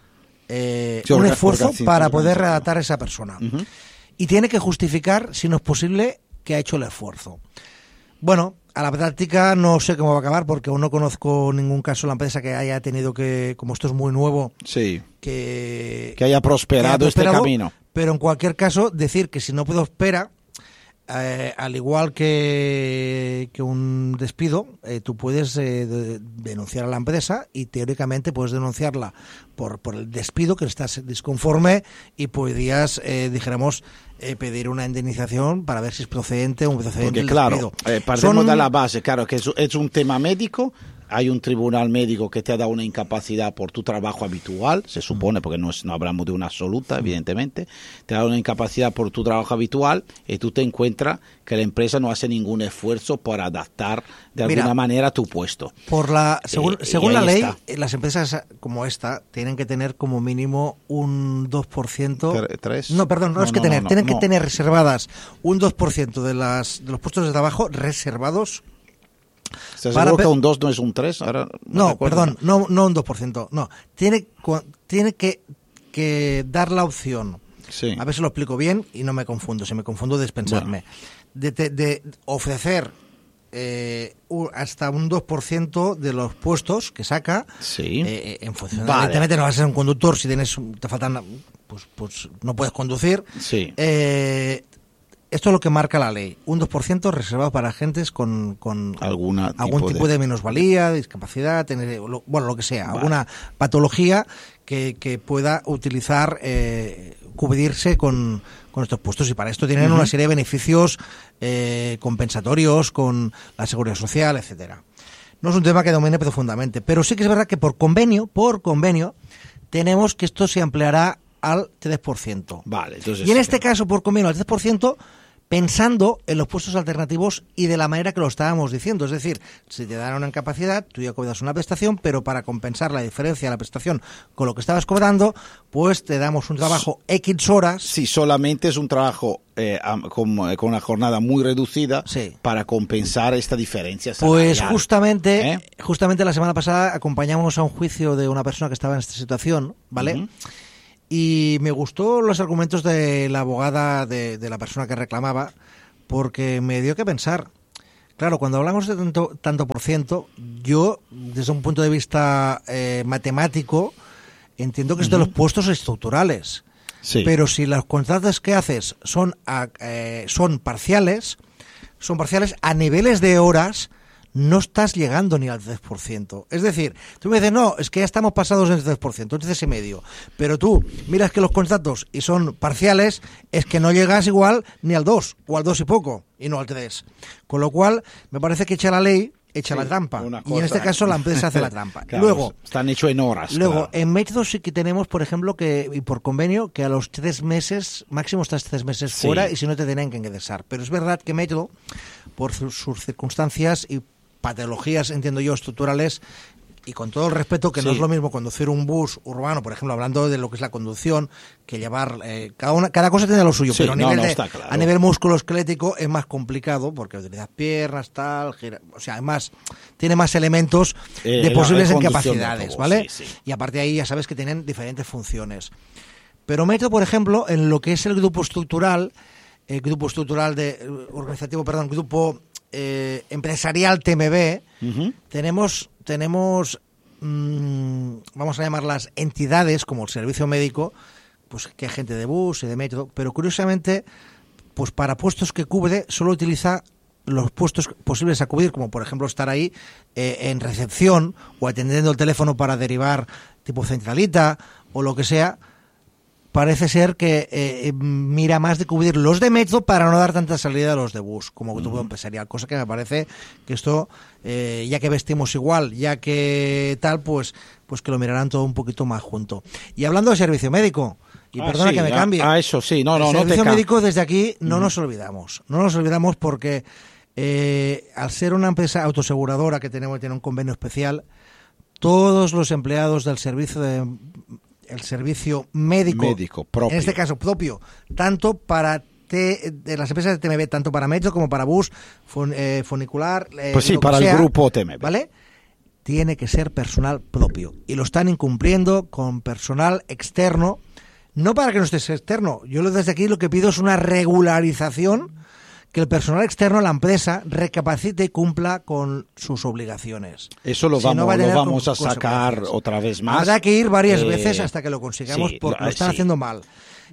eh, sí, un esfuerzo para poder redactar a esa persona. Uh-huh. Y tiene que justificar, si no es posible, que ha hecho el esfuerzo. Bueno, a la práctica no sé cómo va a acabar, porque aún no conozco ningún caso de la empresa que haya tenido que, como esto es muy nuevo, sí. que, que haya prosperado, que haya prosperado este camino. Pero en cualquier caso, decir que si no prospera, Eh, al igual que, que un despido, eh, tú puedes eh, de, denunciar a la empresa y teóricamente puedes denunciarla por, por el despido, que estás disconforme, y podrías, eh, dijéramos, eh, pedir una indemnización para ver si es procedente o un procedente. Porque claro, despido. Eh, partimos Son... de la base, claro, que es, es un tema médico. Hay un tribunal médico que te ha dado una incapacidad por tu trabajo habitual, se supone, porque no, es, no hablamos de una absoluta, evidentemente. Te ha dado una incapacidad por tu trabajo habitual y tú te encuentras que la empresa no hace ningún esfuerzo por adaptar de alguna Mira, manera tu puesto. Por la, según eh, según la ley, está. Las empresas como esta tienen que tener como mínimo un dos por ciento. ¿Tres? No, perdón, no, no es que no, tener, no, tienen no. que tener reservadas un dos por ciento de, las, de los puestos de trabajo reservados. ¿Estás seguro pe- que un dos no es un tres? Ahora no, no perdón, no, no un dos por ciento. No, tiene, tiene que, que dar la opción. Sí. A ver si lo explico bien y no me confundo. Si me confundo, dispensarme. Bueno. De, de, de ofrecer eh, hasta un dos por ciento de los puestos que saca. Sí. Eh, en función vale. Evidentemente no vas a ser un conductor si tienes te faltan, pues, pues no puedes conducir. Sí. Eh, Esto es lo que marca la ley, un dos por ciento reservado para agentes con, con Alguna algún tipo, tipo de, de minusvalía, discapacidad, tener, lo, bueno, lo que sea, vale. alguna patología que, que pueda utilizar, eh, cubrirse con, con estos puestos. Y para esto tienen uh-huh. una serie de beneficios eh, compensatorios con la seguridad social, etcétera. No es un tema que domine profundamente, pero sí que es verdad que por convenio, por convenio, tenemos que esto se ampliará al tres por ciento. Vale, entonces... Y en este caso, por convenio, al tres por ciento, pensando en los puestos alternativos y de la manera que lo estábamos diciendo. Es decir, si te dan una incapacidad, tú ya cobras una prestación, pero para compensar la diferencia de la prestación con lo que estabas cobrando, pues te damos un trabajo X horas. Sí, solamente es un trabajo eh, con, con una jornada muy reducida, sí, para compensar esta diferencia salarial. Pues justamente, ¿Eh? justamente la semana pasada acompañamos a un juicio de una persona que estaba en esta situación, ¿vale? Uh-huh. Y me gustó los argumentos de la abogada de, de la persona que reclamaba, porque me dio que pensar. Claro, cuando hablamos de tanto, tanto por ciento, yo, desde un punto de vista eh, matemático, entiendo que es uh-huh. de los puestos estructurales. Sí. Pero si los contratos que haces son, a, eh, son parciales, son parciales a niveles de horas, no estás llegando ni al tres por ciento. Es decir, tú me dices, no, es que ya estamos pasados en el tres por ciento, el tres y medio. Pero tú miras que los contratos y son parciales, es que no llegas igual ni al dos, o al dos y poco, y no al tres. Con lo cual, me parece que echa la ley, echa sí, la trampa. Y en este caso la empresa hace la trampa. Claro, luego, están hechos en horas. Luego, claro. En métodos sí que tenemos, por ejemplo, que y por convenio, que a los tres meses, máximo estás tres meses sí. fuera, y si no te tienen que ingresar. Pero es verdad que método, por sus, sus circunstancias y patologías, entiendo yo, estructurales, y con todo el respeto, que sí. no es lo mismo conducir un bus urbano, por ejemplo, hablando de lo que es la conducción, que llevar... Eh, cada una cada cosa tiene lo suyo, sí, pero a nivel, no, no, de, claro. a nivel musculoesquelético es más complicado, porque utilizas piernas, tal... Gira, o sea, además, tiene más elementos eh, de posibles incapacidades, ¿vale? Sí, sí. Y aparte de ahí ya sabes que tienen diferentes funciones. Pero meto, por ejemplo, en lo que es el grupo estructural, el grupo estructural de... organizativo, perdón, grupo... Eh, empresarial T M B, uh-huh. tenemos, tenemos mmm, vamos a llamarlas entidades como el servicio médico, pues que hay gente de bus y de metro, pero curiosamente, pues para puestos que cubre, solo utiliza los puestos posibles a cubrir, como por ejemplo estar ahí eh, en recepción o atendiendo el teléfono para derivar tipo centralita o lo que sea. Parece ser que eh, mira más de cubrir los de metro para no dar tanta salida a los de bus como grupo uh-huh. empresarial, cosa que me parece que esto, eh, ya que vestimos igual, ya que tal, pues pues que lo mirarán todo un poquito más junto. Y hablando de servicio médico, y ah, perdona sí, que me ya, cambie. Ah, eso sí, no, no, el no servicio te médico desde aquí no uh-huh. nos olvidamos, no nos olvidamos porque eh, al ser una empresa autoaseguradora que tenemos tiene un convenio especial, todos los empleados del servicio de el servicio médico, médico propio. En este caso propio, tanto para te, de las empresas de T M B, tanto para metro como para bus, fun, eh, funicular, eh, pues sí, para sea, el grupo T M B, ¿vale? Tiene que ser personal propio y lo están incumpliendo con personal externo, no para que no estés externo. Yo desde aquí lo que pido es una regularización, que el personal externo a la empresa recapacite y cumpla con sus obligaciones. Eso lo si vamos, no va a, lo vamos a sacar otra vez más. Habrá que ir varias eh, veces hasta que lo consigamos, sí, porque lo están sí. haciendo mal.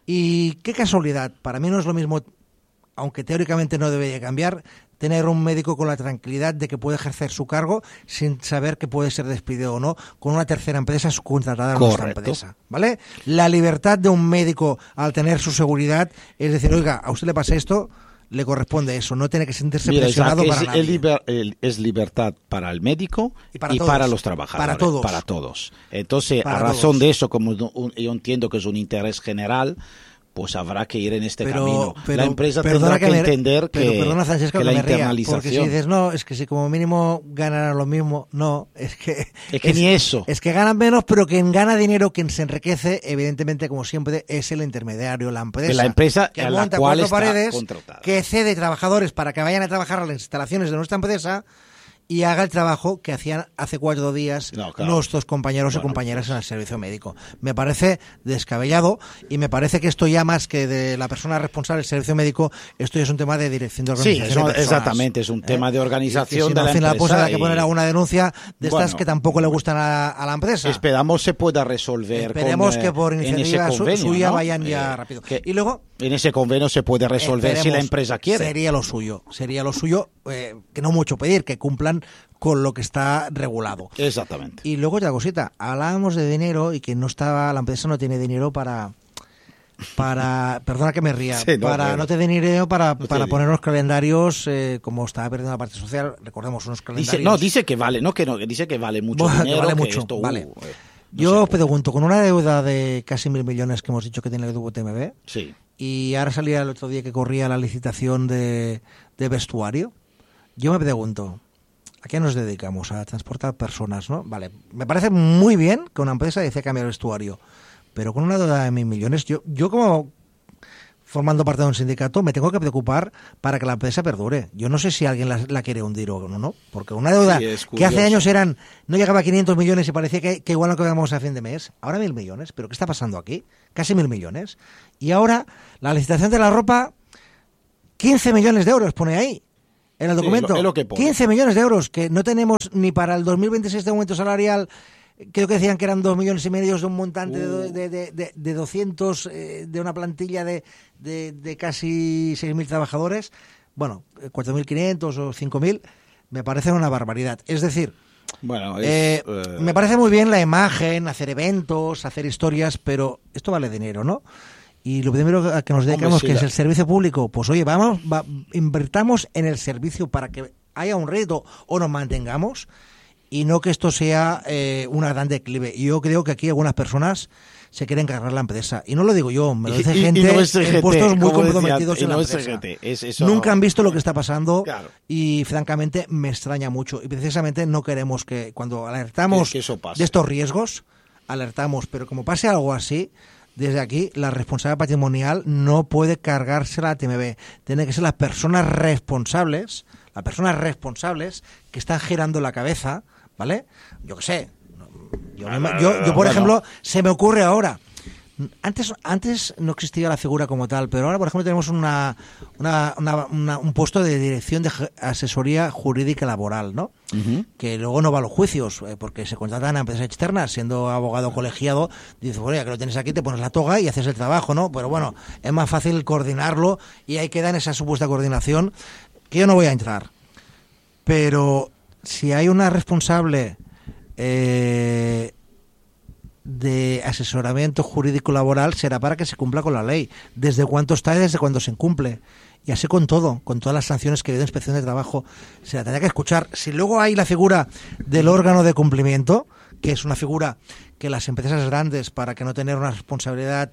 Y qué casualidad, para mí no es lo mismo, aunque teóricamente no debería cambiar, tener un médico con la tranquilidad de que puede ejercer su cargo sin saber que puede ser despedido o no con una tercera empresa subcontratada a nuestra empresa, ¿vale? La libertad de un médico al tener su seguridad es decir, oiga, a usted le pasa esto, le corresponde eso, no tiene que sentirse Mira, presionado es, para nadie. Es, liber, es libertad para el médico y para, y para los trabajadores. Para todos. Para todos. Entonces, para a razón todos. de eso, como un, yo entiendo que es un interés general, pues habrá que ir en este pero, camino. Pero, la empresa tendrá que, que me, entender pero, que, perdona, Francesca, que la me ría, internalización... Porque si dices, no, es que si como mínimo ganarán lo mismo, no, es que... Es que es, ni eso. Es que ganan menos, pero quien gana dinero, quien se enriquece, evidentemente, como siempre, es el intermediario, la empresa. Que la empresa que a la monta cual cuatro está paredes, contratada. Que cede trabajadores para que vayan a trabajar a las instalaciones de nuestra empresa y haga el trabajo que hacían hace cuatro días no, claro. nuestros compañeros bueno, y compañeras pues. en el servicio médico. Me parece descabellado y me parece que esto ya más que de la persona responsable del servicio médico, esto ya es un tema de dirección de organización. Sí, eso, de exactamente, es un ¿eh? tema de organización si de no, la al final empresa. Pues hay que poner alguna denuncia de bueno, estas que tampoco le gustan a, a la empresa. Esperamos se pueda resolver. Esperemos con, que por iniciativa convenio, suya ¿no? vayan ya eh, rápido. Y luego en ese convenio se puede resolver si la empresa quiere. Sería lo suyo, sería lo suyo, eh, que no mucho pedir, que cumplan con lo que está regulado. Exactamente. Y luego otra cosita, hablábamos de dinero y que no estaba, la empresa no tiene dinero para para, perdona que me ría, Sí, no, para pero- no te den dinero para, no te para digo. poner unos calendarios, eh, como está perdiendo la parte social, recordemos unos calendarios. Dice, no, dice que vale, no que no, que dice que vale mucho Bueno, que dinero. vale que mucho, esto, uh, vale. eh, no Yo sé, pregunto, con una deuda de casi mil millones que hemos dicho que tiene el grupo T M B, Sí. y ahora salía el otro día que corría la licitación de, de vestuario, yo me pregunto, ¿a qué nos dedicamos? A transportar personas, ¿no? Vale, me parece muy bien que una empresa decida cambiar el vestuario, pero con una deuda de mil millones, yo, yo como formando parte de un sindicato me tengo que preocupar para que la empresa perdure. Yo no sé si alguien la, la quiere hundir o no, ¿no? Porque una deuda Sí, es que hace curioso. años eran, no llegaba a quinientos millones y parecía que, que igual no quedábamos a fin de mes, ahora mil millones, ¿pero qué está pasando aquí? Casi mil millones. Y ahora la licitación de la ropa, quince millones de euros pone ahí. En el Sí, documento, lo- es lo que pone. quince millones de euros que no tenemos ni para el dos mil veintiséis de aumento salarial. Creo que decían que eran dos millones y medio de un montante Uh. de, de, de, de, de doscientos, eh, de una plantilla de, de, de casi seis mil trabajadores. Bueno, cuatro mil quinientos o cinco mil, me parece una barbaridad. Es decir, Bueno, es, eh, eh, me parece muy bien la imagen, hacer eventos, hacer historias, pero esto vale dinero, ¿no? Y lo primero a que nos dedicamos, Hombre, sí, que es la- el servicio público, pues oye, vamos, va- invertamos en el servicio para que haya un rédito o nos mantengamos, y no que esto sea eh, una gran declive. Y yo creo que aquí algunas personas se quieren cargar la empresa. Y no lo digo yo, me lo dice y- y gente no es C G T, en puestos muy como decía, comprometidos y en la no es empresa. C G T, es eso. Nunca han visto lo que está pasando Claro. y francamente me extraña mucho. Y precisamente no queremos que cuando alertamos Que- que eso pase. de estos riesgos, alertamos, pero como pase algo así, desde aquí la responsabilidad patrimonial no puede cargársela a T M B. Tiene que ser las personas responsables, las personas responsables que están girando la cabeza, ¿vale? Yo qué sé. Yo, me- yo, yo, por Bueno. ejemplo, se me ocurre ahora. Antes, antes no existía la figura como tal, pero ahora, por ejemplo, tenemos una, una, una- una- un puesto de dirección de ge- asesoría jurídica laboral, ¿no? Ujú. Que luego no va a los juicios, eh, porque se contratan a empresas externas, siendo abogado colegiado, dice, bueno, ya que lo tienes aquí, te pones la toga y haces el trabajo, ¿no? Pero bueno, es más fácil coordinarlo y ahí queda en esa supuesta coordinación, que yo no voy a entrar. Pero si hay una responsable eh, de asesoramiento jurídico laboral, será para que se cumpla con la ley. ¿Desde cuánto está y desde cuándo se incumple? Y así con todo, con todas las sanciones que ha habido en inspección de trabajo, se la tendrá que escuchar. Si luego hay la figura del órgano de cumplimiento, que es una figura que las empresas grandes, para que no tener una responsabilidad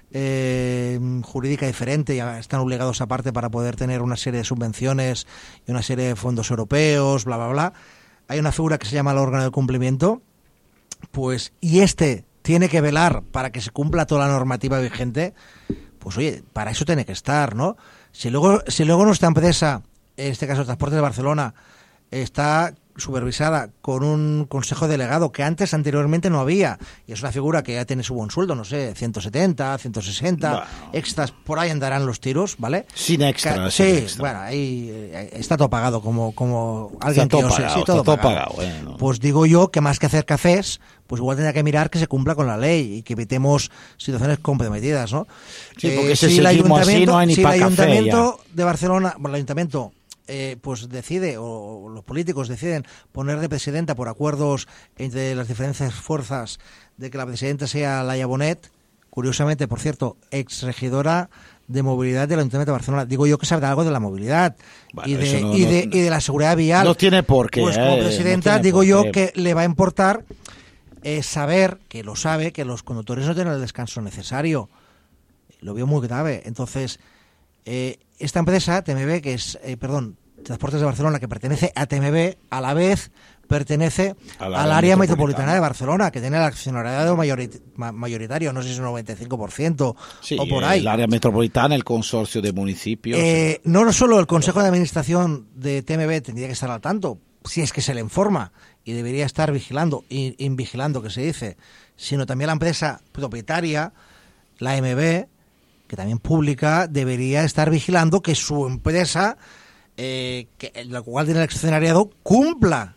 eh, jurídica diferente, ya están obligados aparte para poder tener una serie de subvenciones y una serie de fondos europeos, bla, bla, bla. Hay una figura que se llama el órgano de cumplimiento, pues, y este tiene que velar para que se cumpla toda la normativa vigente, pues oye, para eso tiene que estar, ¿no? Si luego, si luego nuestra empresa, en este caso Transportes de Barcelona, está supervisada con un consejo delegado que antes, anteriormente no había, y es una figura que ya tiene su buen sueldo, no sé, ciento setenta, ciento sesenta, Bueno. extras, por ahí andarán los tiros, ¿vale? Sin extra. Ca- sin Sí, extra. bueno, ahí eh, está todo pagado, como, como alguien Está que todo yo sé, pagado, sí, todo está todo pagado. pagado, eh, ¿no? Pues digo yo que más que hacer cafés, pues igual tendrá que mirar que se cumpla con la ley y que evitemos situaciones comprometidas, ¿no? Sí, porque si el seguimos así, no hay ni si pa' el café ayuntamiento de Barcelona, bueno, el ayuntamiento eh, pues decide, o los políticos deciden poner de presidenta por acuerdos entre las diferentes fuerzas de que la presidenta sea Laia Bonet, curiosamente, por cierto, ex regidora de movilidad del Ayuntamiento de Barcelona. Digo yo que sabrá algo de la movilidad Bueno, y, de, eso no- y, de, no- y de la seguridad vial. No tiene por qué. Pues eh, como no presidenta tiene digo por yo qué. que le va a importar eh, saber, que lo sabe, que los conductores no tienen el descanso necesario. Lo veo muy grave. Entonces, eh, esta empresa, T M B, que es, eh, perdón, Transportes de Barcelona, que pertenece a T M B, a la vez pertenece Al al área área metropolitana. metropolitana de Barcelona, que tiene el accionariado mayorit- ma- mayoritario, no sé si es un noventa y cinco por ciento Sí, o por eh, ahí. el área metropolitana, el consorcio de municipios. Eh, no solo el Consejo de Administración de T M B tendría que estar al tanto, si es que se le informa, y debería estar vigilando, y invigilando, que se dice, sino también la empresa propietaria, la M B, que también pública, debería estar vigilando que su empresa, eh, que, la cual tiene el accionariado, cumpla.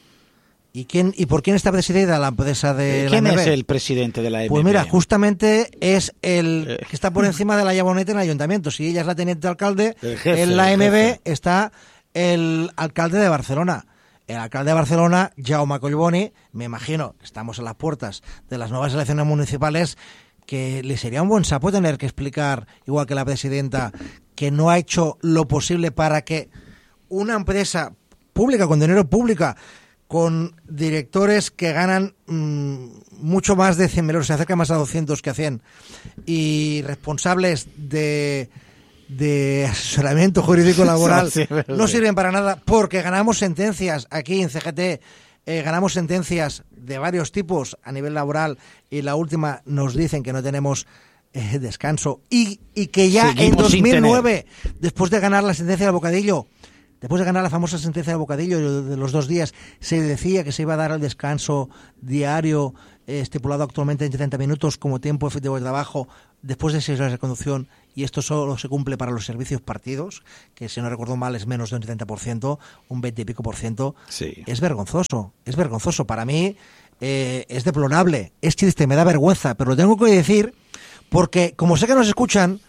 ¿Y quién y por quién está presidida la empresa de la ¿Quién M B? es el presidente de la M B? Pues mira, justamente es el Eh. que está por encima de la Llaboneta en el ayuntamiento. Si ella es la teniente alcalde, El jefe, en la el M B jefe. está el alcalde de Barcelona. El alcalde de Barcelona, Jaume Collboni, me imagino, estamos en las puertas de las nuevas elecciones municipales, que le sería un buen sapo tener que explicar, igual que la presidenta, que no ha hecho lo posible para que una empresa pública, con dinero público, con directores que ganan mmm, mucho más de cien mil euros, se acerca más a doscientos que a cien, y responsables de, de asesoramiento jurídico laboral, sí, no sirven para nada, porque ganamos sentencias aquí en C G T, eh, ganamos sentencias de varios tipos a nivel laboral, y la última nos dicen que no tenemos eh, descanso, y, y que ya Seguimos en dos mil nueve, después de ganar la sentencia del bocadillo, Después de ganar la famosa sentencia del bocadillo de los dos días, se decía que se iba a dar el descanso diario eh, estipulado actualmente en treinta minutos como tiempo efectivo de trabajo después de seis horas de conducción, y esto solo se cumple para los servicios partidos, que si no recuerdo mal es menos de un treinta por ciento, un veinte y pico por ciento. Sí. Es vergonzoso, es vergonzoso. Para mí eh, es deplorable, es triste, me da vergüenza, pero lo tengo que decir porque, como sé que nos escuchan,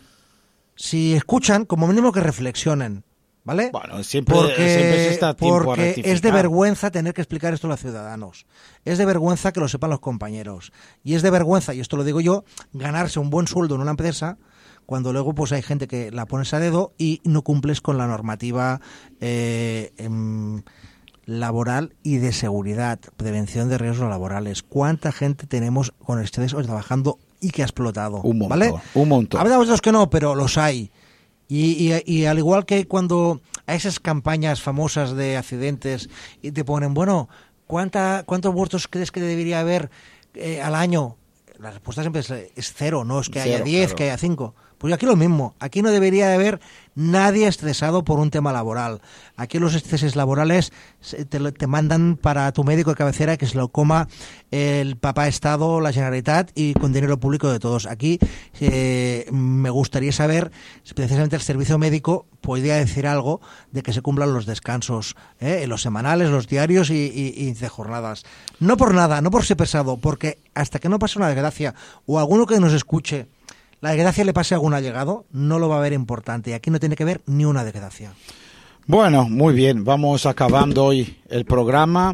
si escuchan, como mínimo que reflexionen. ¿Vale? Bueno, siempre, porque, siempre se está a tiempo porque a rectificar. Es de vergüenza tener que explicar esto a los ciudadanos. Es de vergüenza que lo sepan los compañeros. Y es de vergüenza, y esto lo digo yo, ganarse un buen sueldo en una empresa cuando luego pues hay gente que la pones a dedo y no cumples con la normativa eh, em, laboral y de seguridad, prevención de riesgos laborales. ¿Cuánta gente tenemos con estrés hoy trabajando y que ha explotado? Un montón, ¿vale? un montón. Habrá otros que no, pero los hay. Y, y, y al igual que cuando hay esas campañas famosas de accidentes y te ponen, bueno, ¿cuánta, ¿cuántos muertos crees que debería haber eh, al año? La respuesta siempre es, es cero, no es que Cero, haya diez, claro. que haya cinco. Pues aquí lo mismo, aquí no debería de haber nadie estresado por un tema laboral. Aquí los estreses laborales te, te mandan para tu médico de cabecera que se lo coma el papá Estado, la Generalitat, y con dinero público de todos. Aquí eh, me gustaría saber si precisamente el servicio médico podría decir algo de que se cumplan los descansos, ¿eh? los semanales, los diarios y, y, y de jornadas. No por nada, no por ser pesado, porque hasta que no pase una desgracia o alguno que nos escuche, la desgracia le pase a algún allegado, no lo va a ver importante. Y aquí no tiene que ver ni una desgracia. Bueno, muy bien. Vamos acabando hoy el programa.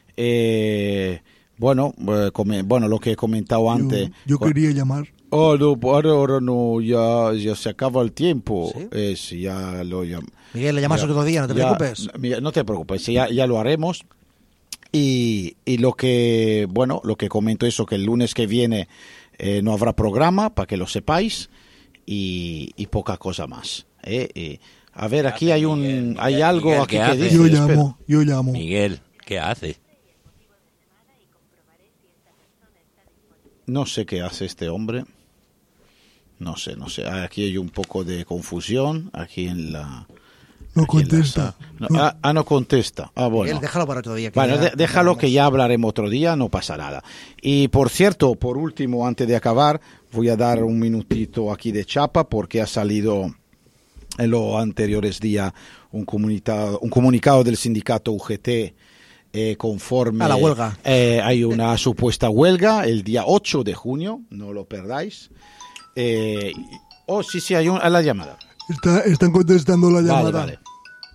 Eh, bueno, eh, come, bueno, lo que he comentado antes. Yo, yo quería llamar. Oh, no, ahora, ahora no, ya, ya se acaba el tiempo. ¿Sí? Es, ya lo llam- Miguel, le llamas ya, otro día, no te ya, preocupes. Miguel, no te preocupes, ya, ya lo haremos. Y, y lo que, bueno, lo que comento eso, que el lunes que viene eh, no habrá programa, para que lo sepáis, y, y poca cosa más. ¿eh? Y, a ver, aquí hay un, Miguel, hay Miguel, algo Miguel, aquí ¿qué que haces? dice. Yo espera. llamo, yo llamo. Miguel, ¿qué hace? No sé qué hace este hombre. No sé, no sé. Aquí hay un poco de confusión. Aquí en la. No aquí en la contesta. sa- no, No. ah, ah, no contesta. Ah, bueno. Miguel, déjalo para otro día. que Bueno, ya- de- déjalo que ya hablaremos otro día, no pasa nada. Y por cierto, por último, antes de acabar, voy a dar un minutito aquí de chapa porque ha salido en los anteriores días un comunicado, un comunicado del sindicato U G T eh, conforme A la huelga. eh, hay una supuesta huelga el día ocho de junio, no lo perdáis. Eh, oh, sí, sí, hay un, a la llamada. Está, están contestando la llamada. Vale, vale.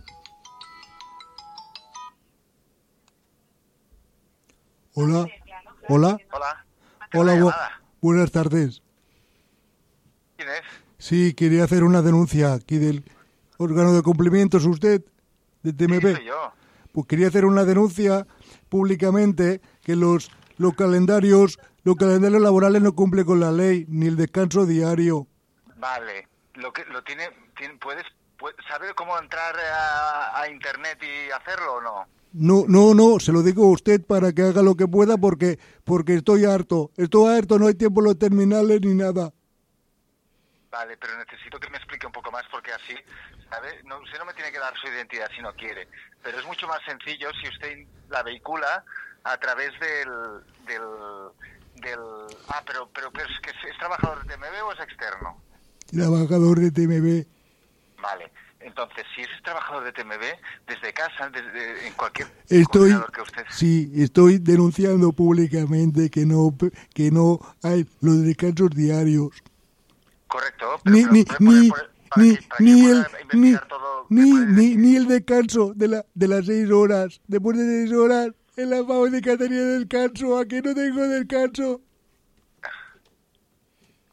Hola. Hola. Hola. Hola, bu- llamada. buenas tardes. ¿Quién es? Sí, quería hacer una denuncia aquí del órgano de cumplimientos, usted, de T M Sí, P. soy yo. Pues quería hacer una denuncia públicamente que los, los calendarios los calendarios laborales no cumplen con la ley, ni el descanso diario. Vale. Lo que lo tiene, tiene puedes pu- saber cómo entrar a, a internet y hacerlo o no? No, no, no, se lo digo a usted para que haga lo que pueda porque porque estoy harto. Estoy harto, no hay tiempo en los terminales ni nada. Vale, pero necesito que me explique un poco más porque así, ¿sabe? No, usted no me tiene que dar su identidad si no quiere, pero es mucho más sencillo si usted la vehicula a través del del del ah, pero pero, pero es que es, ¿es trabajador de T M B o es externo? Trabajador de T M B. Vale. Entonces, si es trabajador de T M B, desde casa, desde en cualquier Estoy, coordinador que usted... sí, estoy denunciando públicamente que no que no hay los descansos diarios. Correcto, pero, Ni pero ni puede poner ni por- para ni que- para que ni pueda el ni investigar todo, ¿me ni, puede ni decir? ni el descanso de la de las seis horas. Después de seis horas en la fábrica tenía descanso. Aquí no tengo descanso.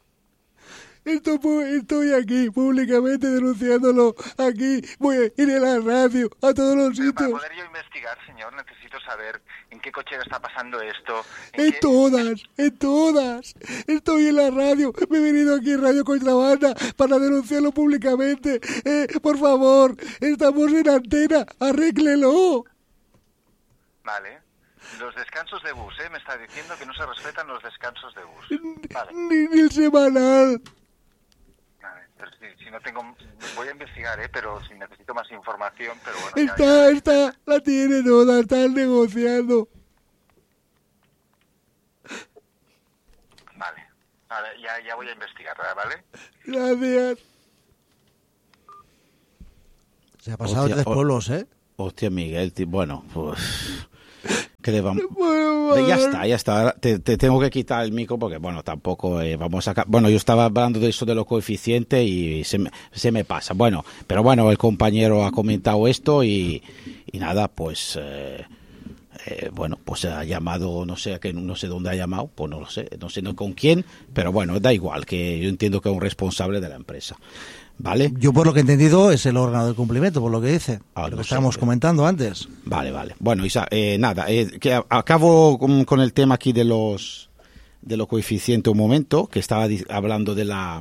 esto, estoy aquí públicamente denunciándolo. Aquí voy a ir a la radio, a todos los Pero para sitios. poder yo investigar, señor, necesito saber en qué cochera está pasando esto. En qué- todas, en todas. Estoy en la radio. Me he venido aquí en Radio Contrabanda para denunciarlo públicamente. Eh, por favor, estamos en antena. Arréglelo. Vale. Los descansos de bus, ¿eh? Me está diciendo que no se respetan los descansos de bus. Vale. Ni, ni el semanal. Vale, pero si, si no tengo... Voy a investigar, ¿eh? Pero si necesito más información, pero bueno... ya- Está, está, la tiene toda. Están negociando. Vale. Vale, ya, ya voy a investigarla, ¿vale? Gracias. Se ha pasado Hostia, tres o- pueblos, ¿eh? Hostia, Miguel, tío, bueno, pues... ¿Qué le vamos? Bueno, Ya está, ya está. Ahora Te, te tengo que quitar el micro porque, bueno, tampoco eh, vamos a... ca- Bueno, yo estaba hablando de eso de los coeficientes y se me, se me pasa. Bueno, pero bueno, el compañero ha comentado esto y, y nada, pues... Eh, eh, bueno, pues ha llamado, no sé a qué, no sé dónde ha llamado, pues no lo sé, no sé no con quién, pero bueno, da igual, que yo entiendo que es un responsable de la empresa. ¿Vale? Yo por lo que he entendido es el órgano del cumplimiento, por lo que dice. Ah, lo no que sé, estábamos pero- comentando antes. Vale, vale. Bueno, Isa, eh, nada, eh, que a- acabo con, con el tema aquí de los de los coeficientes un momento, que estaba di- hablando de la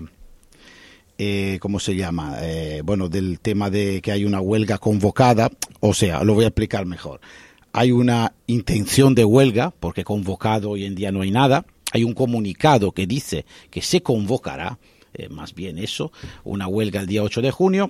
eh, ¿cómo se llama? Eh, bueno, del tema de que hay una huelga convocada, o sea, lo voy a explicar mejor. Hay una intención de huelga, porque convocado hoy en día no hay nada. Hay un comunicado que dice que se convocará, eh, más bien eso, una huelga el día ocho de junio.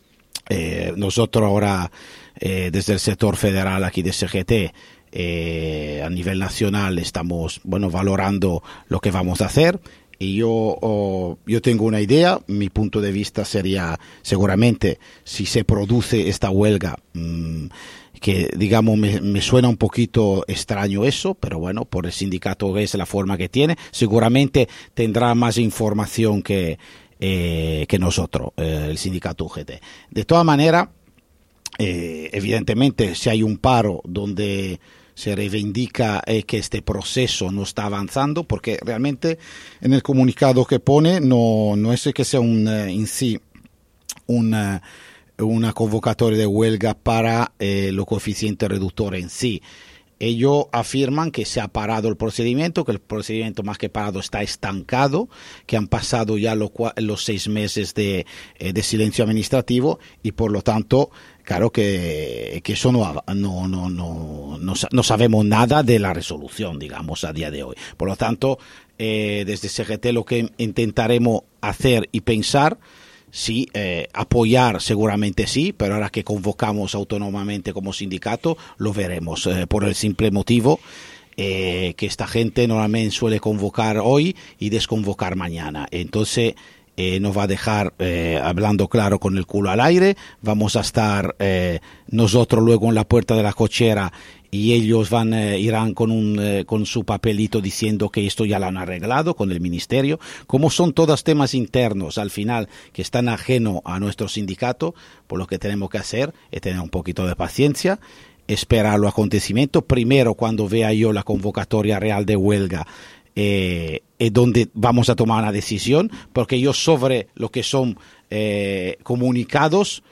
Eh, nosotros ahora, eh, desde el sector federal aquí de C G T, eh, a nivel nacional estamos, bueno, valorando lo que vamos a hacer. Y yo, oh, yo tengo una idea, mi punto de vista sería, seguramente, si se produce esta huelga, mmm, que digamos me, me suena un poquito extraño eso, pero bueno, por el sindicato es la forma que tiene, seguramente tendrá más información que, eh, que nosotros, eh, el sindicato U G T. De todas maneras, eh, evidentemente, si hay un paro donde se reivindica eh, que este proceso no está avanzando, porque realmente en el comunicado que pone no, no es que sea un eh, en sí una, una convocatoria de huelga para eh, los coeficientes reductores en sí. Ellos afirman que se ha parado el procedimiento, que el procedimiento más que parado está estancado, que han pasado ya los, los seis meses de, eh, de silencio administrativo y por lo tanto, claro que, que eso no, no, no, no, no, no sabemos nada de la resolución, digamos, a día de hoy. Por lo tanto, eh, desde C G T lo que intentaremos hacer y pensar, sí, eh, apoyar seguramente sí, pero ahora que convocamos autónomamente como sindicato, lo veremos, eh, por el simple motivo eh, que esta gente normalmente suele convocar hoy y desconvocar mañana. Entonces, eh, nos va a dejar eh, hablando claro con el culo al aire, vamos a estar eh, nosotros luego en la puerta de la cochera y ellos van eh, irán con un eh, con su papelito diciendo que esto ya lo han arreglado con el ministerio. Como son todos temas internos al final que están ajeno a nuestro sindicato, por lo que tenemos que hacer es tener un poquito de paciencia, esperar los acontecimientos. Primero, cuando vea yo la convocatoria real de huelga, eh, es donde vamos a tomar una decisión, porque yo sobre lo que son eh, comunicados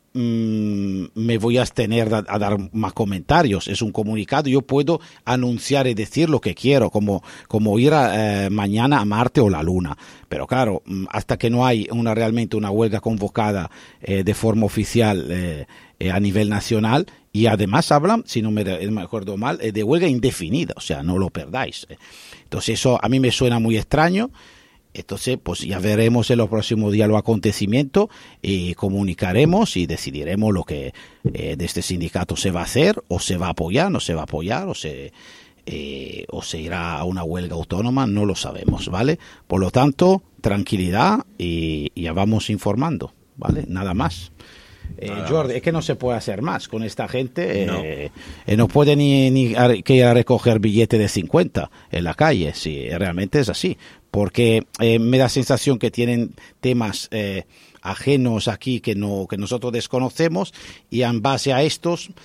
Mm, me voy a abstener a, a dar más comentarios. Es un comunicado, yo puedo anunciar y decir lo que quiero, como, como ir a, eh, mañana a Marte o la Luna, pero claro, hasta que no hay una realmente una huelga convocada eh, de forma oficial eh, eh, a nivel nacional, y además hablan, si no me, me acuerdo mal, eh, de huelga indefinida, o sea, no lo perdáis. Entonces eso a mí me suena muy extraño. Entonces, pues ya veremos en los próximos días los acontecimientos y comunicaremos y decidiremos lo que eh, de este sindicato se va a hacer, o se va a apoyar, no se va a apoyar, o se, eh, o se irá a una huelga autónoma, no lo sabemos, ¿vale? Por lo tanto, tranquilidad y, y ya vamos informando, ¿vale? Nada más. Eh, Jordi, es que no se puede hacer más con esta gente. No, eh, eh, no puede ni, ni a, que ir a recoger billete de cincuenta en la calle, si realmente es así. Porque eh, me da sensación que tienen temas eh, ajenos aquí que no que nosotros desconocemos, y en base a estos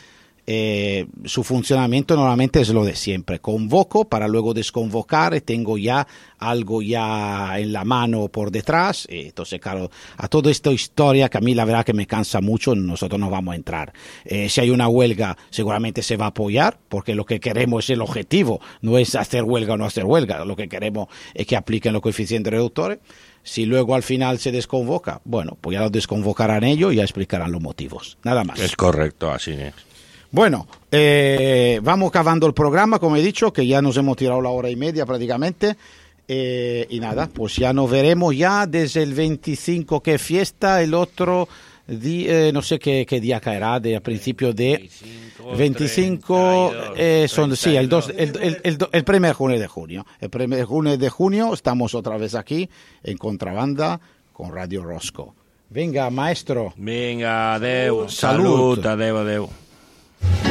eh, su funcionamiento normalmente es lo de siempre. Convoco para luego desconvocar y tengo ya algo ya en la mano por detrás. Eh, entonces, claro, a toda esta historia que a mí la verdad que me cansa mucho, nosotros no vamos a entrar. Eh, si hay una huelga, seguramente se va a apoyar, porque lo que queremos es el objetivo, no es hacer huelga o no hacer huelga. Lo que queremos es que apliquen los coeficientes reductores. Si luego al final se desconvoca, bueno, pues ya lo desconvocarán ellos y ya explicarán los motivos. Nada más. Es correcto, así es. Bueno, eh, vamos acabando el programa, como he dicho, que ya nos hemos tirado la hora y media prácticamente. Eh, y nada, pues ya nos veremos ya desde el veinticinco, que es fiesta, el otro día, eh, no sé qué, qué día caerá, de a principio de veinticinco, eh, son, sí, el, dos, el, el, el, el primer junio de junio. El primer junio de junio estamos otra vez aquí en Contrabanda con Radio Rosco. Venga, maestro. Venga, adeu. Salud. Salud, adeu, adeu.